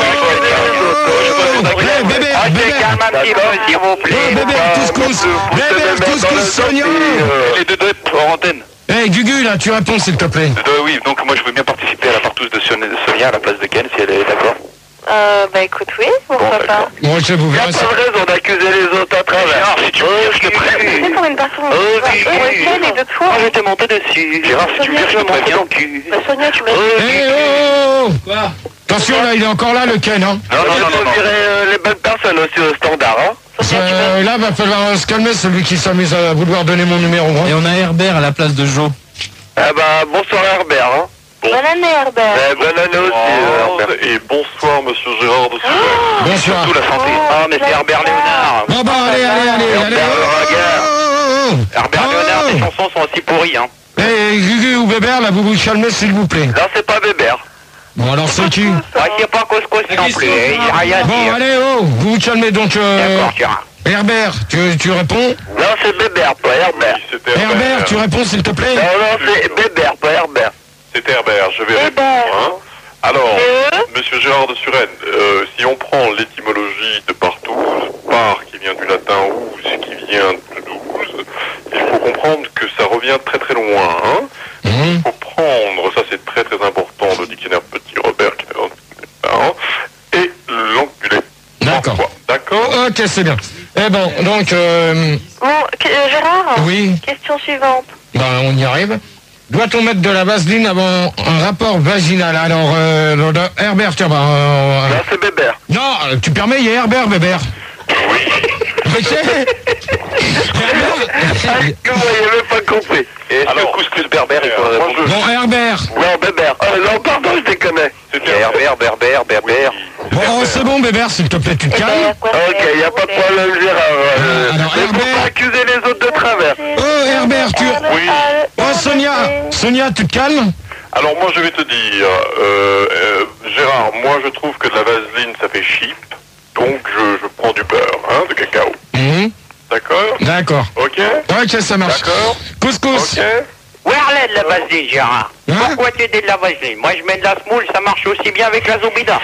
Eh, bébé, Ah, bébé, c'est calme un petit peu, s'il vous plaît. eh, bébé, couscous, bébé, couscous, Sonia. Les deux deux hors antenne. Eh, Gugu, là, tu réponds, s'il te plaît. Euh, oui, donc moi je veux bien participer à la partouze de Sonia à la place de Ken, si elle est d'accord. Euh, bah écoute, oui, pourquoi Bon, pas. Moi, je vous Il y a verrai pas ça. de raison d'accuser les autres à travers. Gérard, si tu veux dire, je te préviens. C'est pour une personne Oh, de Gugu. et de toi. Moi je t'ai monté dessus. Gérard, si tu veux dire, je te préviens. Bah Sonia, tu m'as Eh, oh, oh, oh. Quoi? Attention, là, il est encore là, le Ken, hein. Non, non, non, non, non. virer euh, les bonnes personnes aussi au standard, hein. Euh, là, va falloir se calmer, celui qui s'amuse à vouloir donner mon numéro. Et Hein. on a Herbert à la place de Joe. Ah bah, bonsoir Herbert, hein. Bonne année, Herbert. Eh, bonne année aussi, euh, Herbert. Et bonsoir, monsieur Gérard de Suez. Bonsoir. Surtout la santé. Ah, mais c'est Herbert Léonard. Bon, bah, allez, allez, allez, allez. Herbert Oh, Raguer. oh, oh. Herbert Oh. Léonard, tes chansons sont aussi pourries, hein. Eh, Gugu ou Bébert, là, vous vous calmez, s'il vous plaît. Là, c'est pas Bébert. Bon, alors, c'est qui? Ah, c'est pas couscous non plus, il y a rien à Bon, dire. allez, oh, vous vous calmez, donc, euh, D'accord, Gérard. Herbert, tu, tu réponds? Non, c'est Bébert, pas Herbert. Oui, c'était Herbert, tu réponds, s'il te plaît? Non, non, c'est Bébert, pas Herbert. C'était Herbert, je vais Hébert. répondre. Hein. Alors, Euh monsieur Gérard de Suresnes, euh, si on prend l'étymologie de partouze, par qui vient du latin ouse, qui vient de douze, il faut comprendre que ça revient très très loin. Hein. Mmh. Il faut prendre, ça c'est très très important, le dictionnaire Petit Robert, qui est dans le parent, et l'enculé. D'accord. Parfois. D'accord. Ok, c'est bien. Eh bon, donc, euh, Bon, que- euh, Gérard. oui, Question suivante. ben, on y arrive. Doit-on mettre de la vaseline avant un rapport vaginal? Alors, euh, le- le- Herbert, tiens, ben, euh, Là, c'est Bébert. non, tu permets, il y a Herbert, Bébert. Oui. Ok. Ah, Herbert. que vous n'avez même pas compris. Et alors, couscous berbère, il faut moi, répondre. je- Bon, Herbert. Non, Bébert. Oh, non, pardon, je déconne. C'était Herbert, berbère, berbère. Bon, oh, c'est bon, Bébert, s'il te plaît, tu te Eh ben, calmes. quoi Ok, faire, il n'y a pas de Robert. problème, Gérard. Euh, Alors, mais faut Herbert. pas accuser les autres de travers. Oh, Herbert, tu... Oui. Oh, Sonia. Sonia, tu te calmes? Alors moi je vais te dire, euh, euh, Gérard, moi je trouve que de la vaseline ça fait cheap, donc je, je prends du beurre, hein, de cacao. Mhm. D'accord? D'accord. Ok? Ok, ça marche. D'accord? Couscous. Ok? Où est de la vaseline, Gérard? Hein? Pourquoi tu dis de la vaseline? Moi, je mets de la semoule, ça marche aussi bien avec la Zobida.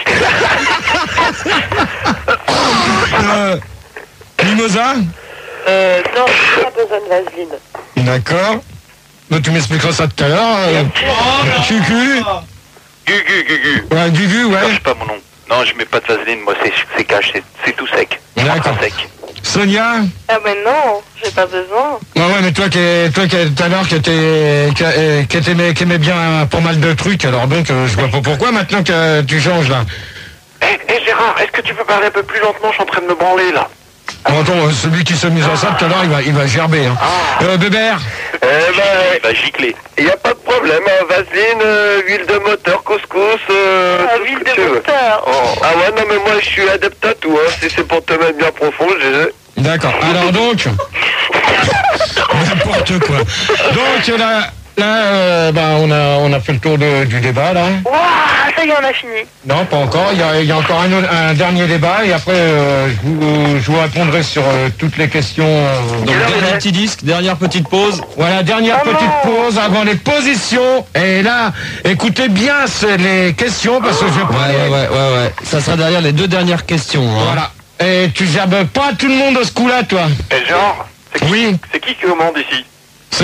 Euh, mimosa. Euh, non, pas besoin de vaseline. D'accord. Bah, tu m'expliqueras ça tout à l'heure. Euh, Cucu. Gugu, Gugu. Ouais, Gugu, ouais. Cache pas mon nom. Non, je mets pas de vaseline, moi c'est c'est cash, c'est- c'est tout sec. D'accord. Sec. Sonia. Ah ben non, j'ai pas besoin. Ouais, ouais, mais toi qui, toi qui tout à l'heure qui était, qui, euh, qui aimait, qui aimait bien pas mal de trucs, alors donc euh, je vois pas pourquoi maintenant que tu changes là. Hé, hey, Gérard, est-ce que tu peux parler un peu plus lentement? Je suis en train de me branler là. Bon, attends, euh, celui qui s'est mis à ça tout à l'heure, il va, il va gerber. Hein. Euh, Bébert. Eh ben, Il va gicler. il n'y a pas de problème. Hein. Vaseline, euh, huile de moteur, couscous, euh, Ah, tout ce huile que tu de veux. moteur. Oh. Ah ouais, non, mais moi je suis adepte à tout. Hein. Si c'est pour te mettre bien profond, j'ai... D'accord. Alors donc. N'importe quoi. Donc là, là euh, bah, on, a, on a fait le tour de- du débat là. Waouh, ça y est, on a fini. Non, pas encore. Il y a, il y a encore un, autre- un dernier débat et après euh, je, vous, je vous répondrai sur euh, toutes les questions. euh, Donc dernier petit disque, dernière petite pause. Voilà, dernière Oh petite non. pause avant les positions. Et là, écoutez bien c'est les questions parce que je vais Ouais, parler. ouais, ouais, ouais, ouais. Ça sera derrière les deux dernières questions. Hein. Voilà. Et tu jabes pas tout le monde à ce coup-là, toi. Et genre, c'est qui, oui. C'est qui qui commande ici? C'est...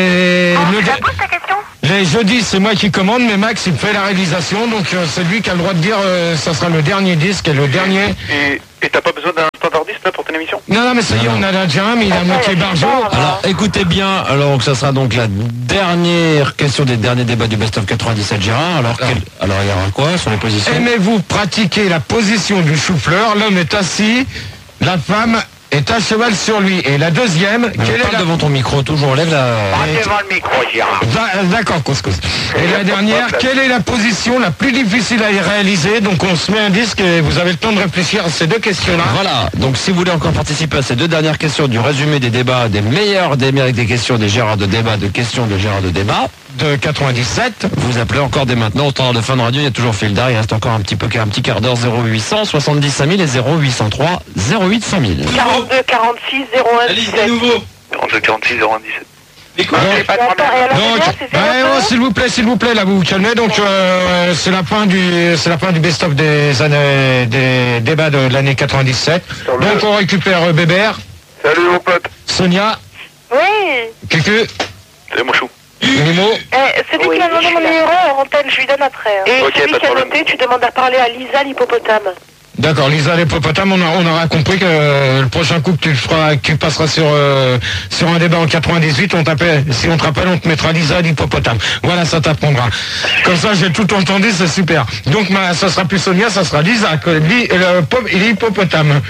Oh, le... tu la poses ta question? Les jeudis, c'est moi qui commande, mais Max, il fait la réalisation, donc euh, c'est lui qui a le droit de dire euh, ça sera le dernier disque et le dernier... Et et t'as pas besoin d'un standardiste là pour ton émission? Non, non, mais ça y est, on a déjà un, mais il a moitié barjo. Alors, écoutez bien, alors que ça sera donc la dernière question des derniers débats du Best of quatre-vingt-dix-sept, Gérard. Alors, quel... alors il y aura quoi sur les positions? Aimez-vous pratiquer la position du chou-fleur? L'homme est assis, la femme est à cheval sur lui. Et la deuxième... Mais quelle est parle la... devant ton micro, toujours, lève la... Pas devant le micro, Gérard. Da- D'accord, couscous. Et la dernière, quelle est la position la plus difficile à réaliser? Donc on se met un disque et vous avez le temps de réfléchir à ces deux questions-là. Voilà, donc si vous voulez encore participer à ces deux dernières questions du résumé des débats, des meilleurs des, des questions des Gérard de débat, de questions de Gérard de débat, de quatre-vingt-dix-sept, vous appelez encore dès maintenant au standard de Fun Radio, il y a toujours fil d'art, il reste encore un petit peu, un petit quart d'heure, zéro huit cent soixante-dix cinq mille et zéro huit cent trois zéro huit cinq mille. quarante-deux quarante-six zéro un dix-sept. quarante-deux quarante-six zéro un dix-sept. Écoute, j'ai pas de problème. Donc, ouais, oh, s'il vous plaît, s'il vous plaît, là vous vous calmez. Donc euh, c'est la fin du, c'est la fin du best-of des années, des débats de l'année quatre-vingt-dix-sept. Donc on récupère euh, Bébert. Salut mon pote. Sonia. Oui. Cucu. C'est mon chou. Nimo. Eh, celui Oui, qui a demandé je mon suis là. numéro en antenne, je lui donne après. Hein. Et Ok, celui pas de qui a problème. noté, tu demandes à parler à Lisa l'hippopotame. D'accord, Lisa l'hippopotame, on, a- on aura compris que euh, le prochain coup que tu le feras, que tu passeras sur euh, sur un débat en quatre-vingt-dix-huit, on t'appelle, si on te rappelle, on te mettra Lisa l'hippopotame. Voilà, ça t'apprendra. Comme ça, j'ai tout entendu, c'est super. Donc, ma, ça sera plus Sonia, ça sera Lisa, que li- le pop- l'hippopotame.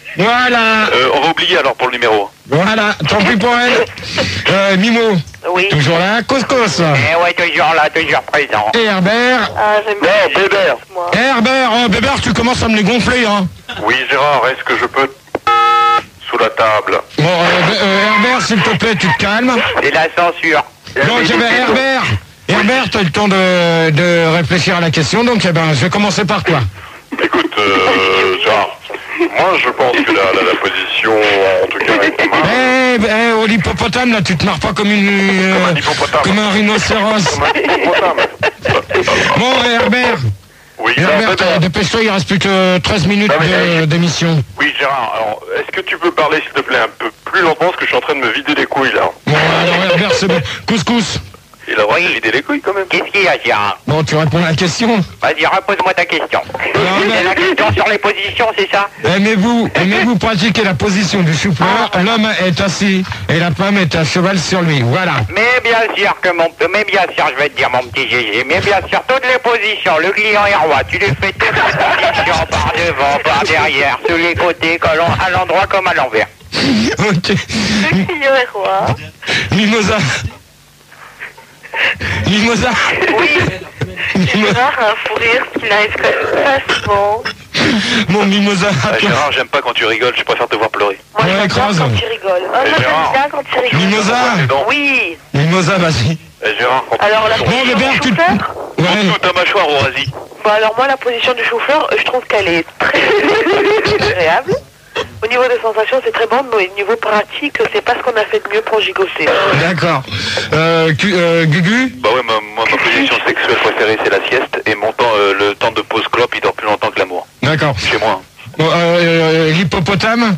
Voilà, Euh, on va oublier alors pour le numéro. voilà, tant pis pour elle. Euh, Mimo, Oui. toujours là, Couscous. Eh ouais, toujours là, toujours présent. Et Herbert. Ah, j'aime bien. Non, Bébert. Moi. Eh, Herbert, oh, Bébert, tu commences à me les gonfler, hein. Oui Gérard, est-ce que je peux sous la table? Bon, euh, euh, Herbert, s'il te plaît, tu te calmes. C'est la censure. Donc, eh ben, Herbert, Herbert, tu as le temps de, de réfléchir à la question, donc eh ben, je vais commencer par toi. Écoute, euh, Gérard, moi je pense que la, la, la position en tout cas est pas mal. Eh, eh, oh, l'hippopotame, là, tu te marres pas comme une... euh, Comme un hippopotame. comme un rhinocéros. Comme un hippopotame. Bon, Herbert, Oui, Herbert, Gérard, euh, dépêche-toi, il reste plus que treize minutes Non, mais, de- d'émission. oui Gérard, alors est-ce que tu peux parler s'il te plaît un peu plus lentement parce que je suis en train de me vider les couilles là. Bon, alors, Herbert, c'est bon. Couscous. Il a le droit de se vider les couilles quand même. Qu'est-ce qu'il y a, Gérard? Bon, tu réponds à la question. Vas-y, repose-moi ta question. C'est la question sur les positions, c'est ça? Aimez-vous, aimez-vous pratiquer la position du chou-fleur? L'homme est assis et la femme est à cheval sur lui. Voilà. Mais bien sûr que mon... Mais bien sûr, je vais te dire, mon petit Gégé, mais bien sûr, toutes les positions, le client est roi, tu lui fais toutes les positions, par devant, par derrière, sur les côtés, à l'en- à l'endroit comme à l'envers. Ok. Le client est roi. Mimosa. Mimosa. Oui. Mimosa. Gérard a un fou rire qui n'arrive quand même pas souvent. Mon Mimosa. Ah, Gérard, j'aime pas quand tu rigoles, je préfère te voir pleurer. Moi, Ouais, j'aime bien écrase. quand il rigole. Ah, Et moi, j'aime Gérard. bien quand il rigole. Mimosa. Oui. Mimosa, vas-y. Eh, Gérard, quand Alors, la Bon, position Bébert, du tu... chou-fleur. Ouais. toute ta mâchoire au rasi. Bon, alors moi, la position du chou-fleur, je trouve qu'elle est très agréable. Au niveau des sensations, c'est très bon, mais au niveau pratique, c'est pas ce qu'on a fait de mieux pour gigoter. D'accord. Euh, Gu- euh, Gugu. Bah ouais, ma, moi, ma position sexuelle préférée c'est la sieste et mon temps, euh, le temps de pause clope il dure plus longtemps que l'amour. D'accord. Chez moi. Bon, euh, euh, l'hippopotame.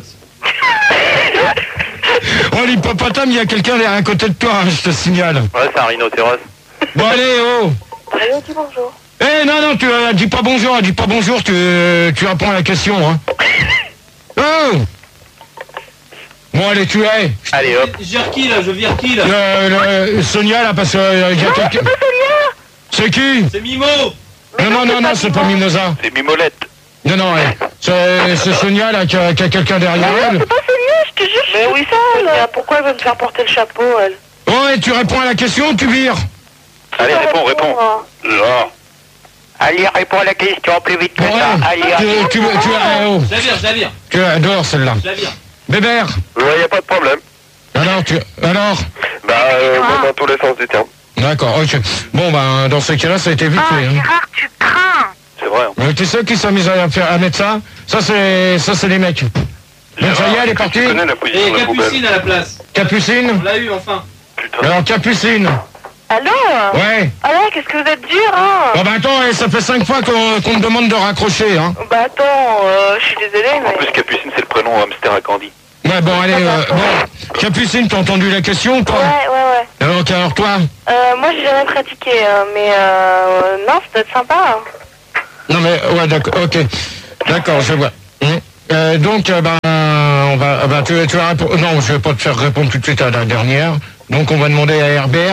Oh, l'hippopotame, il y a quelqu'un derrière à côté de toi, hein, je te signale. Ouais, c'est un rhinocéros. Bon, allez, oh. Allez, on dit bonjour. Eh, non, non, tu euh, dis pas bonjour, dis pas bonjour, tu, euh, tu réponds à la question, hein. Oh. Bon, allez, tu es. Allez hop. Je vire qui là? Je vire qui là? Euh, le- Sonia, là, parce que euh, il y a quelqu'un... C'est qui? C'est Mimo. Non, non, non, non, c'est pas Mimosa. C'est Mimolette. Non, non, ouais. C'est c'est Sonia, là, qui a, qui a quelqu'un derrière elle. C'est pas Sonia, je te jure. Mais oui, ça, pourquoi elle veut me faire porter le chapeau, elle? Oh, et tu réponds à la question ou tu vires? Allez, réponds, réponds. Genre. Allez, réponds à la question plus vite que Bon, ça. ouais. Allez, allez. Tu, tu, tu, eh, oh. Je la vire, je la vire. Tu es dehors, celle-là. Je la vire. Bébert. Ouais, y a pas de problème. Alors, tu... Alors Bah, euh, moi, dans tous les sens du terme. D'accord, ok. Bon, ben, dans ce cas-là, ça a été vite fait. Hein. Gérard, tu crains. C'est vrai. Hein. Mais tu sais qui s'est mis à, faire, à mettre ça? Ça, c'est ça, c'est les mecs. Donc, ça y est, elle est partie. Tu connais la position Et de la poubelle. Capucine à la place. Capucine. On l'a eu enfin. Putain. Alors, Capucine. Allô? Ouais. Alors, qu'est-ce que vous êtes dur, hein? Bon bah attends, ça fait cinq fois qu'on qu'on me demande de raccrocher, hein. Bah attends, euh, je suis désolée, mais... En plus, Capucine, c'est le prénom hamster à Candy. Ouais, bon, allez, euh, bon. Capucine, t'as entendu la question ou pas? Ouais, ouais, ouais. Alors, alors toi? Euh, moi, j'ai jamais pratiqué, euh, mais euh, non, ça doit être sympa. Hein. Non mais, ouais, d'accord, ok. D'accord, je vois. Hum. Euh, donc, euh, ben, on va, ben, tu, tu vas répondre... Non, je vais pas te faire répondre tout de suite à la dernière. Donc, on va demander à Herbert.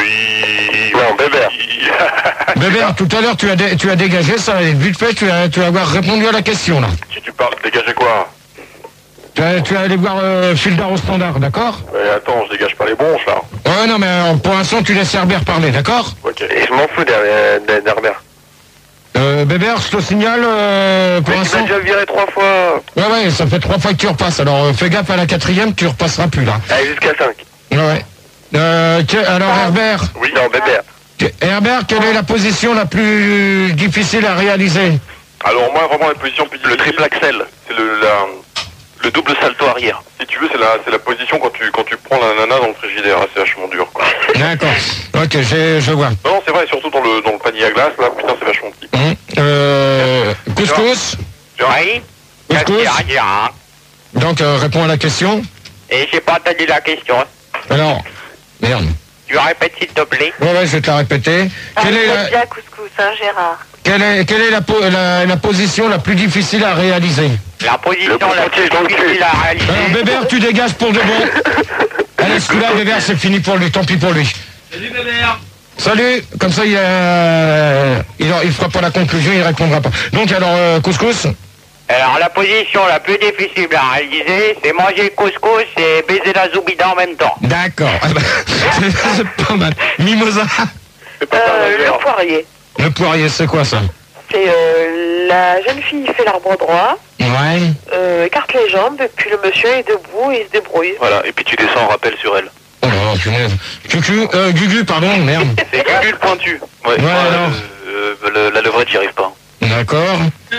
Oui, non, Bébert. Bébert, tout à l'heure, tu as, dé- tu as dégagé, ça va être vite fait, tu as, tu vas avoir répondu à la question, là. Si tu parles, dégager quoi? Tu vas, tu vas aller voir euh, Fildar au standard, d'accord? Mais attends, je dégage pas les bronches, là. Ouais, non, mais euh, pour l'instant, tu laisses Herbert parler, d'accord? Ok. Et je m'en fous d'Her- d'Herbert. Euh, Bébert, je te signale, euh, pour Mais tu m'as l'instant... déjà viré trois fois. Ouais, ouais, ça fait trois fois que tu repasses, alors euh, fais gaffe à la quatrième, tu repasseras plus, là. Allez, jusqu'à cinq. Ouais, ouais. Euh, que- alors, Herbert, Oui, non, Bébert. que- Herbert, quelle est la position la plus difficile à réaliser? Alors moi, vraiment, la position plus Le triple axel, c'est le, la, le double salto arrière. si tu veux, c'est la, c'est la position quand tu, quand tu prends la nana dans le frigidaire. Ah, c'est vachement dur, quoi. D'accord, ok, j'ai- je vois. Non, non, c'est vrai, surtout dans le, dans le panier à glace, là, putain, c'est vachement petit. Hum, Euh, couscous, Oui. Qu'est-ce qu'il y a, dire, hein? donc euh, réponds à la question. Et j'ai pas entendu la question. Alors, merde. Tu répètes s'il te plaît. Ouais, ouais, je vais te la répéter. Ah, Quelle vous est êtes la, bien couscous, hein, Gérard? quelle est, quelle est la, po- la, la position la plus difficile à réaliser? La position Le la plus pointier dans le cul. difficile à réaliser. Alors, Bébert, tu dégages pour de bon. Allez, celui-là, Bébert, c'est fini pour lui, tant pis pour lui. Salut Bébert. Salut, comme ça il, euh, il, il fera pas la conclusion, il répondra pas. Donc alors, euh, couscous? Alors la position la plus difficile à réaliser, c'est manger le couscous et baiser la zoubida en même temps. D'accord, ah bah, c'est pas mal. Mimosa? Euh, le poirier. Le poirier, c'est quoi ça? C'est euh, la jeune fille fait l'arbre droit, Ouais. euh, écarte les jambes, et puis le monsieur est debout et il se débrouille. Voilà, et puis tu descends en rappel sur elle. Oh là, punaise. Cucu, euh, Gugu, pardon, merde. C'est Gugu le pointu. Ouais, Ouais, moi, alors. euh, euh, le- la levrette, j'y arrive pas. D'accord.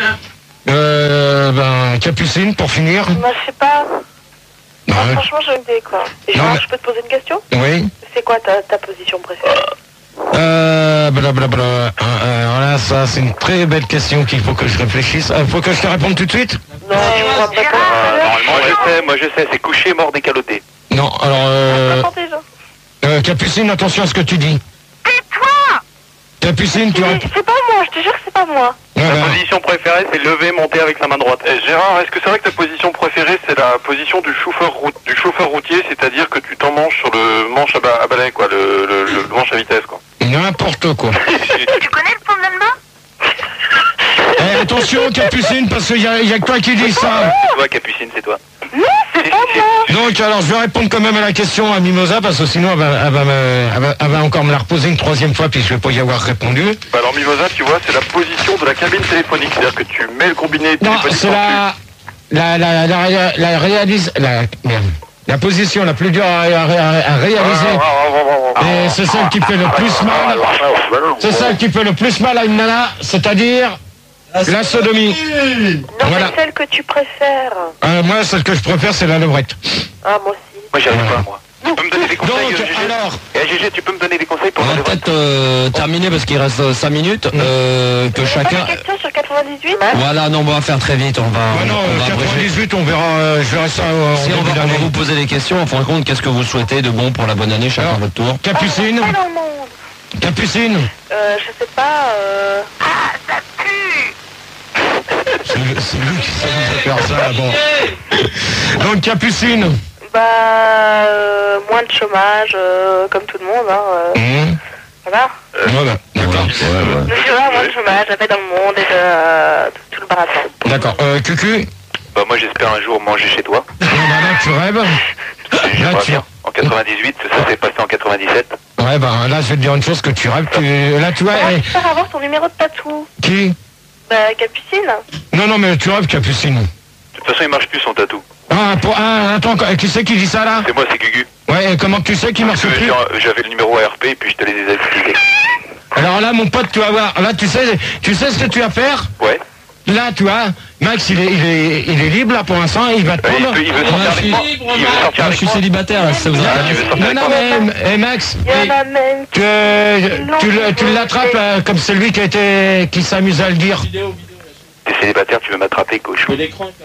Euh, ben, Capucine, pour finir. Moi, je sais pas. Ouais. Ah, franchement, j'ai une idée, quoi. Et Non, Gérard, mais- je peux te poser une question? Oui. C'est quoi ta, ta position préférée? Euh, blablabla. Euh, euh, voilà, ça, c'est une très belle question qu'il faut que je réfléchisse. Euh, faut que je te réponde tout de suite? Non, tu me rends pas compte. Euh, normalement, je sais, moi je sais, c'est couché, mort, décaloté. Non, alors, euh, Attends, déjà. euh, Capucine, attention à ce que tu dis. Tais-toi! Capucine, tu réponds. C'est pas moi, je te jure que c'est pas moi. Ouais, Ma ben, position préférée, c'est lever, monter avec sa main droite. Eh, Gérard, est-ce que c'est vrai que ta position préférée, c'est la position du chauffeur, route, du chauffeur routier, c'est-à-dire que tu t'en manches sur le manche à, ba- à balai, quoi, le, le, le manche à vitesse, quoi. n'importe quoi. Tu connais le fondament? Eh, attention, Capucine, parce qu'il y a, y a que toi qui dis ça. C'est toi, Capucine, c'est toi. Non, c'est pas moi. Donc, alors, je vais répondre quand même à la question à Mimosa, parce que sinon, elle va, elle va, me- elle va- elle va encore me la reposer une troisième fois, puis je vais pas y avoir répondu. Bah alors Mimosa, tu vois, c'est la position de la cabine téléphonique, c'est-à-dire que tu mets le combiné Non, téléphonique c'est dans le la, la, la, la, la, la réalise, la, merde. La position la plus dure à, à- à- à réaliser. Et c'est celle qui fait le plus mal. C'est celle qui fait le plus mal à une nana, c'est-à-dire la sodomie. Non, Voilà. mais celle que tu préfères. Euh, moi, celle que je préfère, c'est la levrette. Ah, moi aussi. Moi, j'y arrive pas, moi. Tu peux me donner des conseils, Donc, euh, Gégé alors, Eh, Gégé, tu peux me donner des conseils pour On la va levrette? peut-être euh, terminer parce qu'il reste cinq minutes. Euh, que Pas chacun. de question sur quatre-vingt-dix-huit? Voilà, non, on va faire très vite. On va, bah non, on va abréger. quatre-vingt-dix-huit, on verra, euh, je verrai ça euh, en Si on début va, on va d'année. vous poser des questions. En fin de compte, qu'est-ce que vous souhaitez de bon pour la bonne année, chacun Alors, à votre tour? Capucine, Ah, dans le monde. Capucine. Euh, je sais pas, euh... Ah, ça pue! C'est c'est lui qui sait nous faire ça, bon. Donc, Capucine. Bah, euh, moins de chômage, euh, comme tout le monde, hein. euh, Mmh. Voilà. Voilà, d'accord. Le chômage, moins de chômage, la paix dans le monde et de, euh, tout, tout le baratin. D'accord. Euh, Cucu. Bah, moi, j'espère un jour manger chez toi. Non, bah là, tu rêves. Je Là, vois tu... bien. En quatre-vingt-dix-huit, ça s'est passé en quatre-vingt-dix-sept. Ouais, bah là, je vais te dire une chose que tu rêves. Tu... Là, tu vois, Comment eh, tu peux avoir ton numéro de tatou? qui? Bah, Capucine. Non, non, mais tu rêves, Capucine. De toute façon, il marche plus son tatou. Ah, pour... ah, attends, qui c'est qui dit ça, là? C'est moi, c'est Gugu. Ouais, et comment tu sais qu'il marche Parce que plus? j'ai- J'avais le numéro A R P et puis je te l'ai désactivé. Alors là, mon pote, tu vas voir. Là, tu sais, tu sais ce que tu vas faire? Ouais. là, tu vois, Max, il est, il est, il est libre là pour l'instant, il va te prendre. Il, peut, il veut sortir avec moi. Il veut sortir Moi, je avec suis moi. célibataire, là, ça vous Ah, tu intéresse? veux sortir Non, avec non, moi. mais, eh, Max, Il y en a même tu, tu, le- tu l'attrapes là, comme celui qui a été, qui s'amuse à le dire. T'es célibataire, tu veux m'attraper, cochon.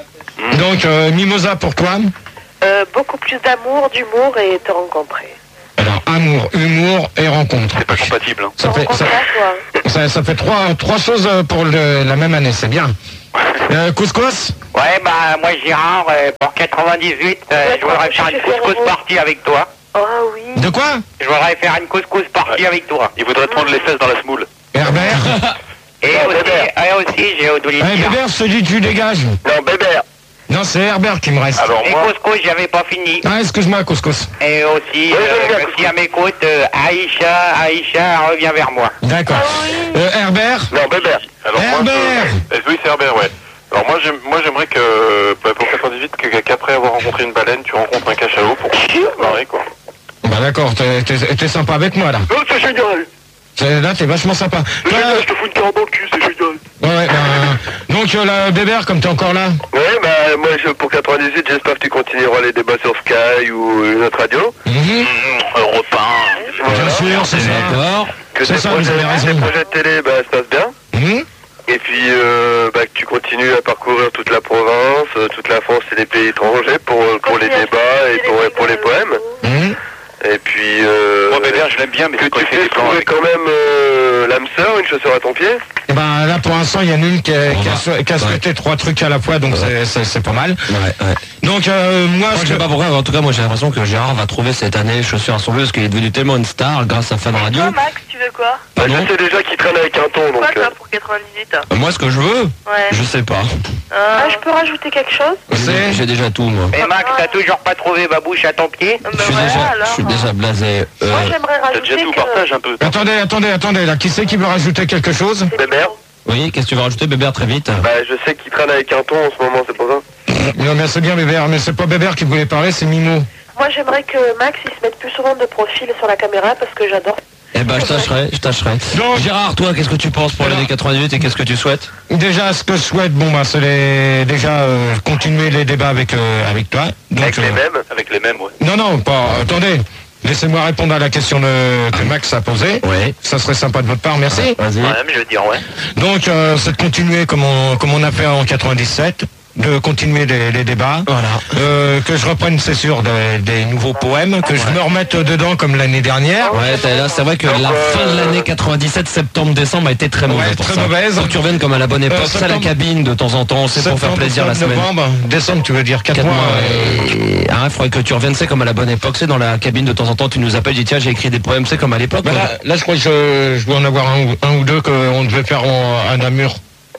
Donc, euh, Mimosa pour toi. euh, beaucoup plus d'amour, d'humour et te rencontrer. Alors, amour, humour et rencontre. C'est pas compatible. Hein. Ça Te fait, rencontrer ça, à toi. ça, ça fait trois, trois choses pour le- la même année, c'est bien. Euh, couscous. Ouais, bah, moi, Gérard, euh, pour quatre-vingt-dix-huit, euh, Ouais, je voudrais faire une je fais couscous un party avec toi. Ah oui. De quoi? Je voudrais faire une couscous party avec toi. Il voudrait te prendre les fesses dans la semoule. Herbert. Et Non, aussi, Bébert. et aussi, j'ai oublié de Allez, dire. Bébert, je te dis, tu dégages. Non, Bébert. Non, c'est Herbert qui me reste. Alors Et moi, couscous, j'avais pas fini. Ah, excuse-moi, couscous. Et aussi, j'aime euh, bien si elle m'écoute, euh, Aïcha, Aïcha, reviens vers moi. D'accord. Euh, Herbert. Non, Bébert. alors moi, Herbert. Eh oui, c'est Herbert, ouais. Alors moi, j'aime- moi j'aimerais que, bah, pour quatre-vingt-dix-huit, que- qu'après avoir rencontré une baleine, tu rencontres un cachalot pour se marrer, quoi. Bah d'accord, t'es, t'es- t'es sympa avec moi là. Non, c'est génial. C'est- Là, t'es vachement sympa. C'est Toi, génial, je te fous une carotte dans le cul, c'est génial. ouais, ouais, bah, donc euh, là, Bébert, comme t'es encore là. Ouais, bah, moi, je, pour quatre-vingt-dix-huit, j'espère que tu continueras les débats sur Sky ou une autre radio. Mhm. Europe un. Bien sûr, c'est ça. D'accord. Que C'est tes ça, vous projets, avez raison. tes projets de télé, bah, se passent bien. Mhm. Et puis, euh, bah, que tu continues à parcourir toute la province, euh, toute la France et les pays étrangers pour, pour les débats et pour, pour les poèmes. Mhm. Et puis, euh, Moi, Bébert, je l'aime bien, mais que quand tu il fait fais des plans trouver avec... quand même euh, l'âme sœur, une chaussure à ton pied. Et ben là, pour l'instant, il y en a une qui a, On qui a va. sou- qui a souhaité trois trucs à la fois, donc c'est- c'est c'est pas mal. Ouais, ouais. Donc euh, moi, Moi, ce je sais que- pas pourquoi, en tout cas, moi, j'ai l'impression que Gérard va trouver cette année chaussures à son bleu parce qu'il est devenu tellement une star grâce à Fun Radio. Toi, Max, tu veux quoi? Bah, Pardon je sais déjà qu'il traîne avec un ton, donc... Quoi, toi, euh, pour quatre-vingt-dix-huit? Euh, Moi, ce que je veux, Ouais. je sais pas. Ah, je peux rajouter quelque chose? C'est- J'ai déjà tout, moi. Et Max, t'as toujours pas trouvé Babouche à ton pied? Bah Je suis voilà, déjà, alors. je suis déjà blasé. Euh, Moi, j'aimerais T'as rajouter déjà tout, que... partage un peu. Attendez, attendez, attendez, là, qui c'est qui veut rajouter quelque chose? Bébert. oui, qu'est-ce que tu veux rajouter, Bébert, très vite? Bah, je sais qu'il traîne avec un ton en ce moment, c'est pour ça. Non, mais c'est bien Bébert, mais c'est pas Bébert qui voulait parler, c'est Mimo. Moi, j'aimerais que Max, il se mette plus souvent de profil sur la caméra parce que j'adore. Eh ben, je tâcherai, je tâcherai. Donc- Gérard, toi, qu'est-ce que tu penses pour l'année quatre-vingt-huit et qu'est-ce que tu souhaites? Déjà, ce que je souhaite, bon, bah, c'est les- déjà euh, continuer les débats avec, euh, avec toi. Donc, Avec les euh, mêmes. Avec les mêmes, ouais. Non, non, pas. Attendez. Laissez-moi répondre à la question de- que Max a posée. Oui. Ça serait sympa de votre part, merci. Vas-y. Ouais, mais je veux dire, ouais. Donc, euh, c'est de continuer comme on, comme on a fait en quatre-vingt-dix-sept, de continuer les, les débats. Voilà. Euh, que je reprenne, c'est sûr, des, des nouveaux poèmes, que je me remette dedans comme l'année dernière. Ouais, t'as- là, c'est vrai que la fin de l'année quatre-vingt-dix-sept, septembre-décembre, a été très mauvaise. Ouais, pour très ça. mauvaise. Faut que tu reviennes comme à la bonne époque, Euh, c'est à la septembre- cabine de temps en temps, c'est pour faire Septembre, plaisir la octobre, semaine. novembre, décembre, tu veux dire quatre Quatre mois. mois, euh, et... Ah, faudrait que tu reviennes, c'est comme à la bonne époque, c'est dans la cabine de temps en temps, tu nous appelles, dis tiens, j'ai écrit des poèmes, c'est comme à l'époque. bah quoi. là, là, je crois que je, je dois en avoir un, ou- un ou deux qu'on devait faire en, à Namur.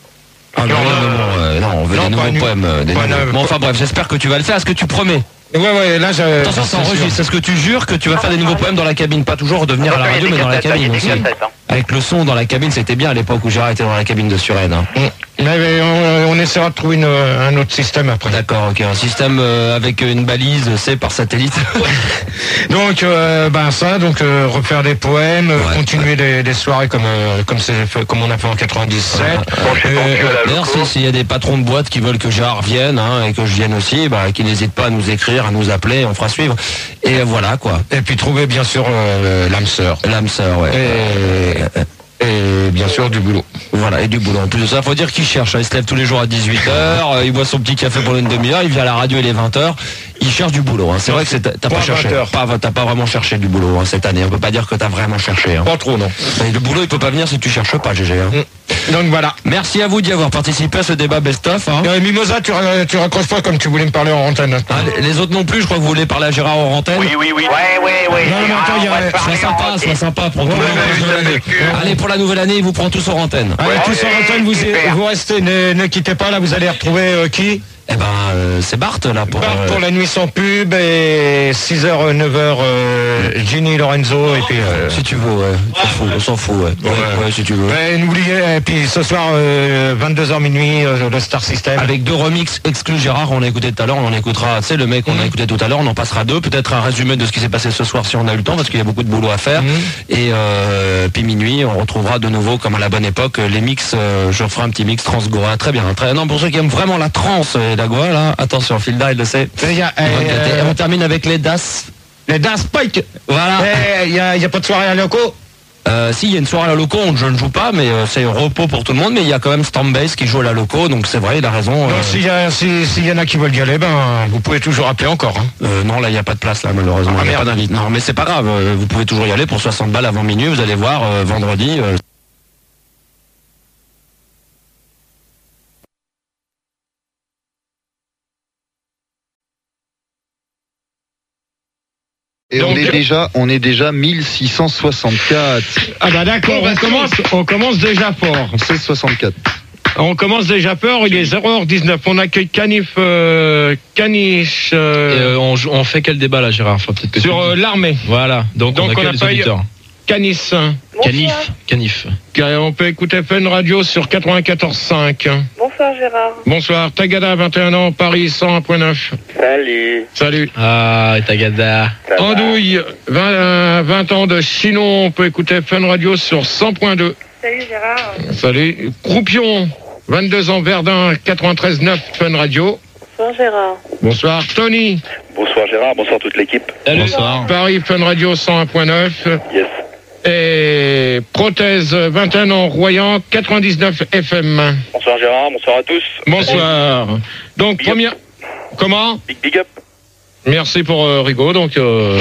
Ah, non, non, non, non, non, euh, non, on veut non, des pas nouveaux nu- poèmes. euh, des pas nouveaux- nu- Bon, enfin bref, j'espère que tu vas le faire. Est-ce que tu promets? Ouais, ouais, là, j'ai. Attention, ça enregistre. Est-ce que tu jures que tu vas faire des nouveaux poèmes dans la cabine? Pas toujours redevenir à la radio, mais dans la cabine aussi. Avec le son dans la cabine, c'était bien à l'époque où Gérard était dans la cabine de Suresnes. hein. Mais, mais on, on essaiera de trouver une, un autre système après. D'accord, ok. Un système euh, avec une balise, c'est par satellite. Donc, euh, ben ça, donc euh, refaire des poèmes, euh, Ouais, continuer des, des soirées comme euh, comme c'est fait- comme on a fait en quatre-vingt-dix-sept. Brancher ton Euh, cul à la D'ailleurs, loco. si- s'il y a des patrons de boîtes qui veulent que Gérard vienne hein, et que je vienne aussi, bah, qui n'hésitent pas à nous écrire, à nous appeler, on fera suivre. Et voilà quoi. Et puis trouver bien sûr euh, l'âme sœur. L'âme sœur, ouais. Et, et bien sûr du boulot. Voilà, et du boulot. En plus de ça, faut dire qu'il cherche. hein. Il se lève tous les jours à dix-huit heures, il boit son petit café pendant une demi-heure, il vient à la radio, il est vingt heures. Il cherche du boulot. hein. C'est vrai que c'est- t'as pas Pas cherché. vingt heures. Pas, t'as pas vraiment cherché du boulot hein, cette année. On peut pas dire que t'as vraiment cherché. hein. Pas trop, non. Mais le boulot, il peut pas venir si tu cherches pas, G G. hein. Donc voilà. Merci à vous d'y avoir participé à ce débat best-of. hein. Euh, Mimosa, tu, ra- tu raccroches pas comme tu voulais me parler en antenne. Ah, les- les autres non plus, je crois que vous voulez parler à Gérard en antenne. Oui, oui, oui. Ouais, ouais, ouais. Non, mais Gérard, attends, il y a- on va te Sois parler sympa, en sois sympa pour tout le Ouais, monde. ouais, je l'avais vécu. Allez, pour la nouvelle année, il vous prend tous en antenne. Allez, tous en Ouais, antenne, vous, super. vous restez, ne, ne quittez pas, là, vous allez retrouver euh, qui Eh ben, euh, c'est Bart là pour. Bart euh, pour la nuit sans pub et six heures, neuf heures, euh, Ginny Lorenzo et puis. Euh, Si tu veux, ouais. On s'en fout, on s'en fout, ouais. Ouais, Ouais. ouais, si tu veux. ouais, n'oubliez, et puis ce soir, euh, vingt-deux heures minuit, euh, le Star System. Avec deux remixes exclus Gérard, on a écouté tout à l'heure, on en écoutera, tu sais, le mec qu'on a écouté tout à l'heure, on en passera deux, peut-être un résumé de ce qui s'est passé ce soir si on a eu le temps, parce qu'il y a beaucoup de boulot à faire. Mhm. Et euh, puis minuit, on retrouvera de nouveau, comme à la bonne époque, les mix, euh, je ferai un petit mix Transgoa, très bien. Très, non, pour ceux qui aiment vraiment la trance et la Goa, là, attention, Filda, il le sait. Il y a, Il va euh, gâter. Et on termine avec les D A S. les Dance Pike. Voilà. Il y a, y a pas de soirée à locaux. Euh, si, il y a une soirée à la loco, on- je ne joue pas, mais euh, c'est repos pour tout le monde, mais il y a quand même Stormbase qui joue à la loco, donc c'est vrai, il a raison. euh, Donc, s'il y, a- si- s'il y en a qui veulent y aller, ben, vous pouvez toujours appeler encore. Hein. euh, non, là, il n'y a pas de place, là, malheureusement. Ah, Il y a merde. pas d'invite. Non, mais c'est pas grave, euh, vous pouvez toujours y aller pour soixante balles avant minuit, vous allez voir, euh, vendredi. euh, Et on Donc- est déjà, on est déjà mille six cent soixante-quatre. Ah bah d'accord, on commence, on commence déjà fort. C'est soixante-quatre. On commence déjà fort, il est zéro heure dix-neuf. On accueille Canif, euh, Caniche euh, Et, euh, on, joue- on fait quel débat là, Gérard? Faut peut-être que sur tu- euh, l'armée. Voilà, donc, Donc, on on accueille a les pas eu- auditeurs. Canis. Canif, Canif. On peut écouter Fun Radio sur quatre-vingt-quatorze cinq. Bonsoir Gérard. Bonsoir, Tagada, vingt et un ans, Paris cent un point neuf. Salut. Salut. Ah, et Tagada. Ça va? Andouille, vingt, euh, vingt ans de Chinon, on peut écouter Fun Radio sur cent point deux. Salut Gérard. Salut. Croupion, vingt-deux ans, Verdun, quatre-vingt-treize neuf, Fun Radio. Bonsoir Gérard. Bonsoir, Tony. Bonsoir Gérard, bonsoir toute l'équipe. Bonsoir. Paris Fun Radio cent un point neuf. Yes. Et Prothèse, vingt et un ans, Royan, quatre-vingt-dix-neuf F M. Bonsoir Gérard, bonsoir à tous. Bonsoir. Donc, Big première. Comment? Big big up. Merci pour euh, Rigaud, donc. Euh...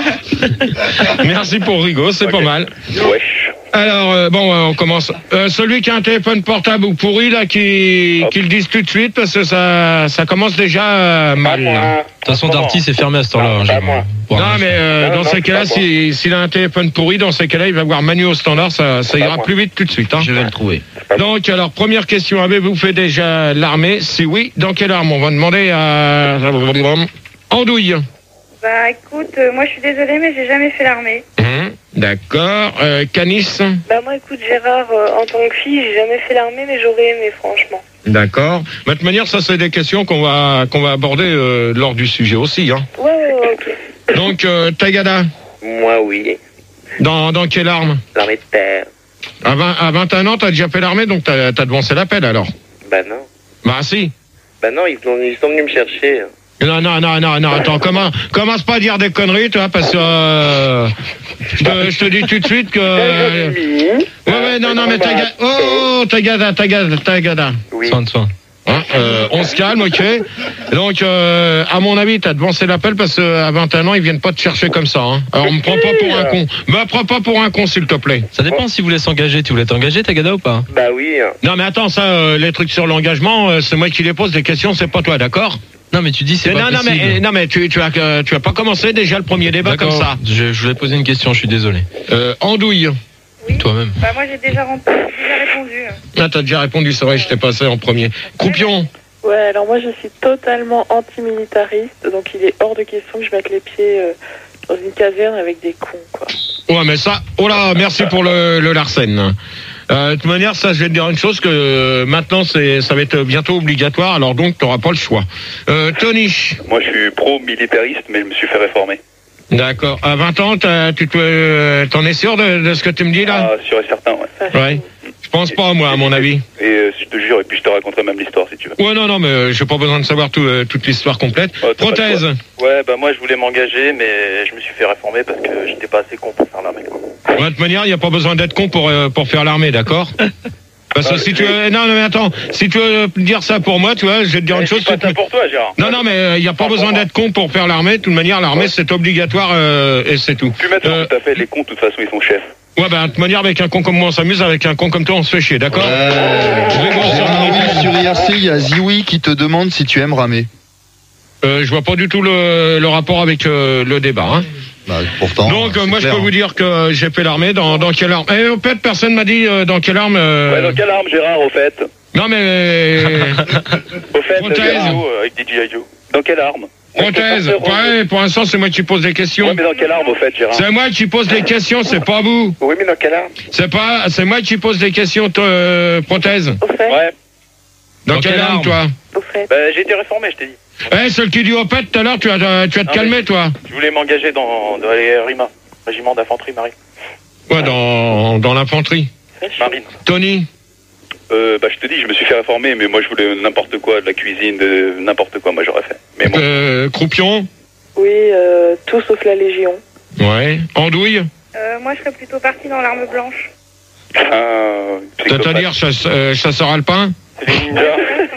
Merci pour Rigaud, c'est Ok. pas mal. Wesh. Alors, euh, bon, euh, on commence. Euh, celui qui a un téléphone portable ou pourri, là, qui, qui le dise tout de suite, parce que ça, ça commence déjà euh, mal. là. De toute façon, Darty, c'est fermé à ce temps-là. hein, Pas Gérard. moi. Pour Non, un- mais euh, Non, dans non, ces c'est cas-là, pas moi. si- s'il a un téléphone pourri, dans ces cas-là, il va voir Manu au standard, ça, ça Pas ira moi. plus vite tout de suite. Hein. Je vais le trouver. Donc, alors, première question, avez-vous fait déjà l'armée? Si oui, dans quelle arme? On va demander à Andouille. Bah écoute, euh, moi je suis désolée mais j'ai jamais fait l'armée. Hum, D'accord. Euh, Canis. Bah moi écoute Gérard, euh, en tant que fille, j'ai jamais fait l'armée mais j'aurais aimé franchement. D'accord. De toute manière, ça, c'est des questions qu'on va, qu'on va aborder euh, lors du sujet aussi. Hein. Ouais ouais ouais ok. Donc, euh, Tagada, Moi oui, dans, dans quelle arme? l'armée de terre. à, vingt, à vingt et un ans, t'as déjà fait l'armée, donc t'as as devancé l'appel alors? Bah non. Bah si. Bah non, ils sont, ils sont venus me chercher. Non, non, non, non, non, attends, comment, commence pas à dire des conneries, toi, parce que euh, je, te, je te dis tout de suite que... euh, ouais, ouais, non, non, mais Tagada, oh, Tagada, Tagada, Tagada. Oui. Soin de soin. Hein, euh, on se calme, ok. Donc, euh, à mon avis, t'as devancé l'appel parce qu'à vingt et un ans, ils viennent pas te chercher comme ça. Hein. Alors, me prends pas pour un con. Me prends pas pour un con, s'il te plaît. Ça dépend si vous voulez s'engager. Tu voulais t'engager, Tagada, ou pas? Bah oui. Non, mais attends, ça, euh, les trucs sur l'engagement, euh, c'est moi qui les pose des questions, c'est pas toi, d'accord? Non, mais tu dis c'est Mais pas non, non, possible. mais, non, mais tu, tu as, euh, tu as pas commencé déjà le premier débat comme D'accord. ça. Je, je voulais poser une question, je suis désolé. Euh, Andouille. Oui. Toi-même. Bah moi j'ai déjà, rem- j'ai déjà répondu. Ah, t'as déjà répondu, c'est vrai, je t'ai passé en premier. Croupion. Ouais alors moi je suis totalement antimilitariste, donc il est hors de question que je mette les pieds euh, dans une caserne avec des cons quoi. Ouais, mais ça, oh là, merci pour le, le Larsen. Euh, de toute manière, ça, je vais te dire une chose, que euh, maintenant, c'est, ça va être bientôt obligatoire, alors donc, t'auras pas le choix. Euh, Tony. Moi je suis pro-militariste, mais je me suis fait réformer. D'accord. À vingt ans, t'as- tu te, euh, t'en es sûr de, de ce que tu me dis, là? Ah, sûr et certain, ouais. Ça, Ouais. Je pense pas, moi, à mon avis. Et euh, je te jure, et puis je te raconterai même l'histoire si tu veux. Ouais, non, non, mais euh, j'ai pas besoin de savoir tout, euh, toute l'histoire complète. Ouais, t'as pas de Prothèse. Ouais, bah moi je voulais m'engager, mais je me suis fait réformer parce que j'étais pas assez con pour faire l'armée, quoi. Ouais, de toute manière, il n'y a pas besoin d'être con pour, euh, pour faire l'armée, d'accord? Parce que Ah, si je- tu veux, non, non, mais attends, si tu veux dire ça pour moi, tu vois, je vais te dire Mais une chose. c'est pas tu te- ça pour toi, Gérard. Non, non, mais il n'y a pas Pas besoin pour moi. d'être con pour faire l'armée. De toute manière, l'armée, Ouais. c'est obligatoire euh, et c'est tout. Plus maintenant, Euh, tout à fait, les cons, de toute façon, ils sont chefs. Ouais, bah, de toute manière, avec un con comme moi, on s'amuse. Avec un con comme toi, on se fait chier, d'accord? Je vais voir sur Ah mon- oui, sur I R C, il y a Zioui qui te demande si tu aimes ramer. Euh, je vois pas du tout le, le rapport avec euh, le débat. Hein. Bah, pourtant. Donc, euh, c'est moi, clair, je peux hein. vous dire que j'ai fait l'armée. Dans, dans quelle arme? Eh, au fait, personne m'a dit euh, dans quelle arme. euh, Ouais, dans quelle arme, Gérard, au fait? Non mais... Au fait, Prothèse. Yayo, euh, avec D J Yayo. Dans quelle arme? Prothèse. Ouais, pour l'instant, c'est moi qui pose les questions. Ouais, mais dans quelle arme, au fait, Gérard? C'est moi qui pose les questions, c'est pas vous. Oui, mais dans quelle arme? C'est pas... C'est moi qui pose les questions, toi, euh, Prothèse. Au fait. Ouais. Dans, quelle arme, toi? Au fait. Bah, j'ai été réformé, je t'ai dit. Eh, ce que tu dis au pet tout à l'heure, tu vas, tu vas te Non, calmer, mais- toi. Je voulais m'engager dans, dans les RIMA, régiment d'infanterie marine. Ouais, dans, dans l'infanterie. Marine. Tony? Euh, bah, je te dis, je me suis fait réformer, mais moi, je voulais n'importe quoi, de la cuisine, de n'importe quoi, moi, j'aurais fait. Mais bon. Euh, Croupion? Oui, euh, tout sauf la Légion. Ouais. Andouille? Euh, moi, je serais plutôt partie dans l'arme blanche. Ah, C'est-à-dire chasse, euh, chasseur alpin? C'est les ninjas.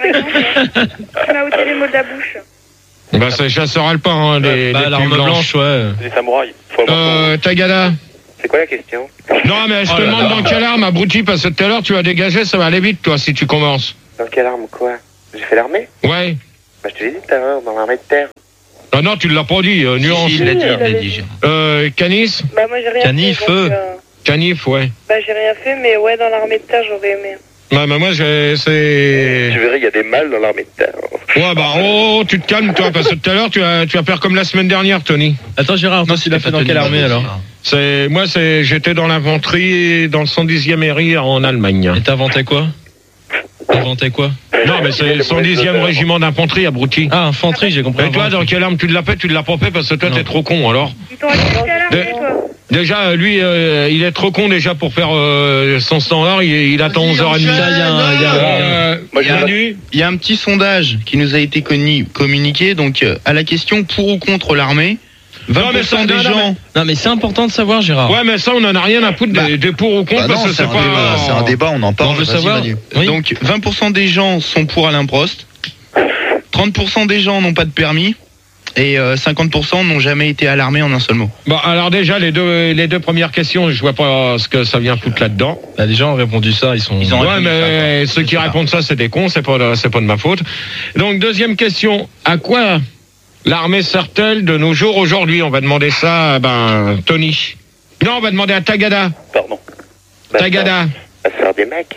Tu m'as ôté les mots de la bouche. Bah, c'est chasseur alpin, hein, les, Bah, les l'arme pulls blanche, ouais. C'est des samouraïs. Faut avoir Euh, Tagada? C'est quoi la question? Non, mais je Oh te là demande là. dans quelle arme, abruti, parce que tout à l'heure, tu vas dégager, ça va aller vite, toi, si tu commences. Dans quelle arme, quoi? J'ai fait l'armée? Ouais. Bah, je te l'ai dit tout à l'heure, dans l'armée de terre. Ah non, tu l'as pas dit, euh, nuance. il l'a dit, il l'a dit. Euh, Canis? Bah, moi, j'ai rien Canif, fait. donc, euh, Canif, ouais. Bah, j'ai rien fait, mais ouais, dans l'armée de terre, j'aurais aimé. Ouais, mais moi, j'ai, c'est... Tu verrais, il y a des mâles dans l'armée de terre. Ouais, bah, oh, tu te calmes, toi, parce que tout à l'heure, tu vas, tu vas faire comme la semaine dernière, Tony. Attends, Gérard, toi, il a fait dans quelle armée, alors? C'est, moi, c'est, j'étais dans l'infanterie, dans le cent dixième R I en Allemagne. Et t'inventais quoi? T'inventais quoi? Non, mais c'est le cent dixième régiment d'infanterie, abruti. Ah, infanterie, j'ai compris. Et toi, dans quelle arme tu l'as fait? Tu l'as pas fait parce que toi, t'es trop con, alors. Ils t'ont accepté à l'armée, De- toi. Déjà, lui, euh, il est trop con déjà pour faire euh, son standard. Il, il attend onze heures trente. Il y a un- il y a un- Euh, Il y a- Manu, il y a un petit sondage qui nous a été conni- communiqué. Donc, euh, à la question pour ou contre l'armée, vingt Non, mais pour cent ça, des non, non, gens. Non, mais c'est important de savoir, Gérard. ouais, mais ça, on en a rien à foutre des, des pour ou contre Bah parce non, que c'est c'est un, pas. débat, c'est un débat, on en parle. On veut Vas-y, savoir. Manu. Oui. Donc, vingt pour cent des gens sont pour Alain Prost, trente pour cent des gens n'ont pas de permis, et euh, cinquante pour cent n'ont jamais été à l'armée en un seul mot. Bon, alors déjà, les deux, les deux premières questions, je vois pas ce que ça vient foutre là-dedans. Bah, les gens ont répondu ça, ils sont. Ils ont Ouais, répondu mais ça, ceux qui ça. répondent ça, c'est des cons, c'est pas, de- c'est pas de ma faute. Donc, deuxième question. À quoi l'armée sert-elle de nos jours aujourd'hui? On va demander ça à ben, Tony. Non, on va demander à Tagada. Pardon. Tagada. Ça sert des mecs.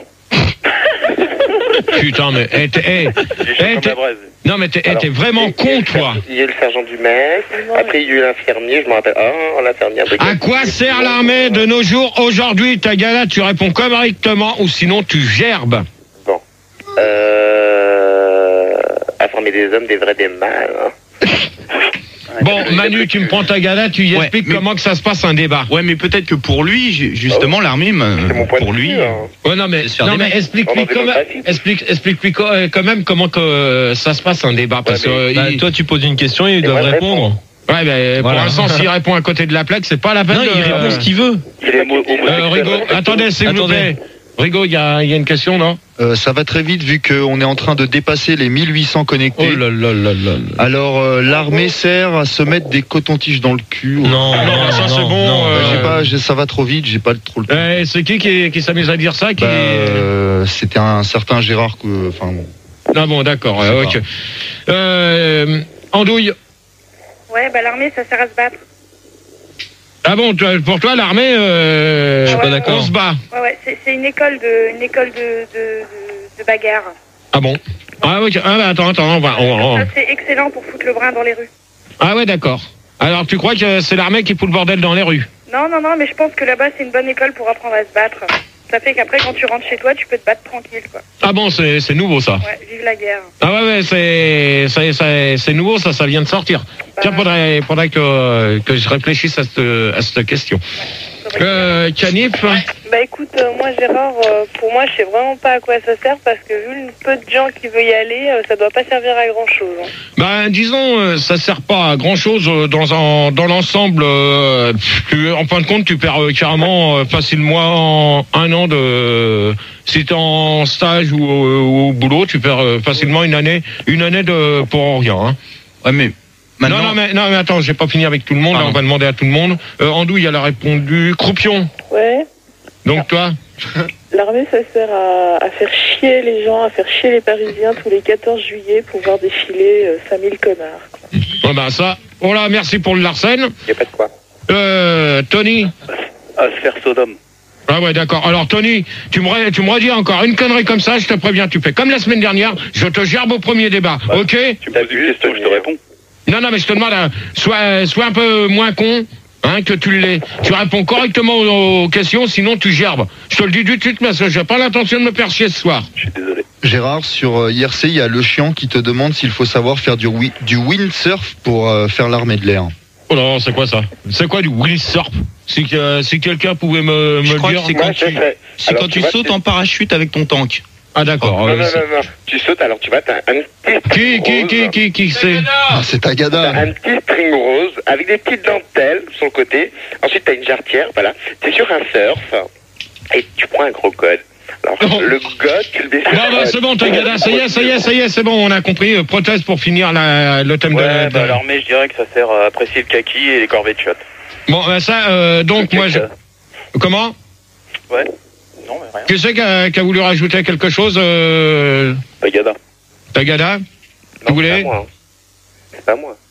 Putain, mais eh, t'es- eh, J'ai eh, chaud comme t'es- la braise. non, mais t'es eh, Alors, t'es vraiment con, toi. Il y a eu le sergent du mec, après il y a eu l'infirmier, je me rappelle. Ah, l'infirmier. À quoi sert l'armée de nos jours aujourd'hui? Tagada, tu réponds correctement ou sinon tu gerbes. Bon. Euh. À former des hommes, des vrais, des mâles. hein. Bon, Manu, tu me prends Tagada, tu y Ouais, expliques mais- comment que ça se passe un débat. Ouais, mais peut-être que pour lui, ju- justement, l'armée, C'est mon point pour de lui. vue. hein. Ouais, non, mais, C'est se faire non, des mais mecs. explique-lui En quand même, démocratie. explique, explique-lui co- euh, quand même comment que euh, ça se passe un débat. Parce Ouais, que, mais- euh, Bah, il- toi, tu poses une question et ils Et doivent moi, je répondre. ouais, mais Voilà. pour l'instant, s'il répond à côté de la plaque, c'est pas la peine Non, de... il répond ce qu'il veut. Il est homo- homosexuel. Euh, Rigo, attendez, s'il vous Attendez. plaît. Rigo, il y a, il y a une question, non? Euh, ça va très vite vu qu'on est en train de dépasser les mille huit cents connectés. Oh là là là là là. Alors, euh, l'armée sert à se mettre des cotons-tiges dans le cul. Non, Non, non, ça, non, c'est bon, non. Bah, euh, j'ai pas, j'ai- ça va trop vite, j'ai pas le- trop le temps. Eh, c'est qui qui, qui s'amuse à dire ça qui... Bah, euh, c'était un certain Gérard que, enfin, bon. Ah bon, d'accord, Je sais euh, pas. ok. Euh, Andouille. Ouais, bah l'armée, ça sert à se battre. Ah bon, toi- pour toi, l'armée, euh, Je suis pas d'accord. on se bat. Ouais, ouais, c'est c'est une école de, une école de, de, de, de bagarre. Ah bon? Ah oui, ah, bah, attends, attends, on va... on- on- Ça, c'est excellent pour foutre le brin dans les rues. Ah ouais, d'accord. Alors, tu crois que c'est l'armée qui fout le bordel dans les rues? Non, non, non, mais je pense que là-bas, c'est une bonne école pour apprendre à se battre. Ça fait qu'après, quand tu rentres chez toi, tu peux te battre tranquille, quoi. Ah bon, c'est c'est nouveau, ça. Ouais, vive la guerre. Ah ouais, ouais, c'est c'est- c'est- c'est nouveau, ça, ça vient de sortir. Tiens, faudrait, faudrait que, que je réfléchisse à cette, à cette question. Euh, Canif, Bah écoute, euh, moi Gérard, euh, pour moi je sais vraiment pas à quoi ça sert parce que vu le peu de gens qui veulent y aller, euh, ça doit pas servir à grand chose. Hein. ben disons, euh, ça sert pas à grand chose dans un, dans l'ensemble. euh, tu- en fin de compte, tu perds euh, carrément euh, facilement un an de. Si t'es en stage ou, au- ou au boulot, tu perds euh, facilement une année, une année de pour rien. Hein. Ouais, mais maintenant. Non, non, mais non, mais attends, j'ai pas fini avec tout le monde. Là, on va demander à tout le monde. Euh, Andouille, elle a répondu. Croupion. Ouais. Donc toi. L'armée ça sert à, à faire chier les gens, à faire chier les Parisiens tous les quatorze juillet pour voir défiler euh, cinq mille connards. Bon ben ça. Voilà, merci pour le Larsen. Y a pas de quoi. Euh, Tony. À se faire Sodome. Ah ouais, d'accord. Alors Tony, tu me, re- tu me redis encore une connerie comme ça, je te préviens, tu fais comme la semaine dernière, je te gerbe au premier débat, Bah, ok? Tu me poses une question, je te réponds. Non, non, mais je te demande, hein, sois, sois un peu moins con, hein, que tu l'es. Tu réponds correctement aux, aux questions, sinon tu gerbes. Je te le dis tout de suite, parce que j'ai pas l'intention de me faire chier ce soir. Je suis désolé. Gérard, sur euh, I R C, il y a le chiant qui te demande s'il faut savoir faire du, wi- du windsurf pour euh, faire l'armée de l'air. Oh non, c'est quoi ça? C'est quoi du windsurf? Si, que- si quelqu'un pouvait me, me Je le crois dire. que c'est quand tu, c'est Alors, quand tu tu vois, sautes c'est- en parachute avec ton tank. Ah d'accord. Non, euh, non, c'est- non, non. Tu sautes, alors tu vois, t'as un petit Qui, string qui, rose. qui, qui, qui c'est? Ah, c'est Tagada. T'as un petit string rose avec des petites dentelles sur le côté. Ensuite, t'as une jarretière, voilà. T'es sur un surf et tu prends un gros code. Alors, Non. le code, tu le décides. Non, non, c'est bon, Tagada, ça y est, ça y est, ça y est, c'est bon, on a compris. Euh, prothèse pour finir la, le thème de... Ouais, de- bah alors, mais je dirais que ça sert à apprécier le kaki et les corvées de shot. Bon, bah, ça, euh, donc, moi, je... Comment? Ouais. Non, mais rien. Qui c'est qui a, qui a voulu rajouter quelque chose, euh... Tagada. Tagada? Vous Non, c'est pas voulez? moi. hein. C'est pas moi.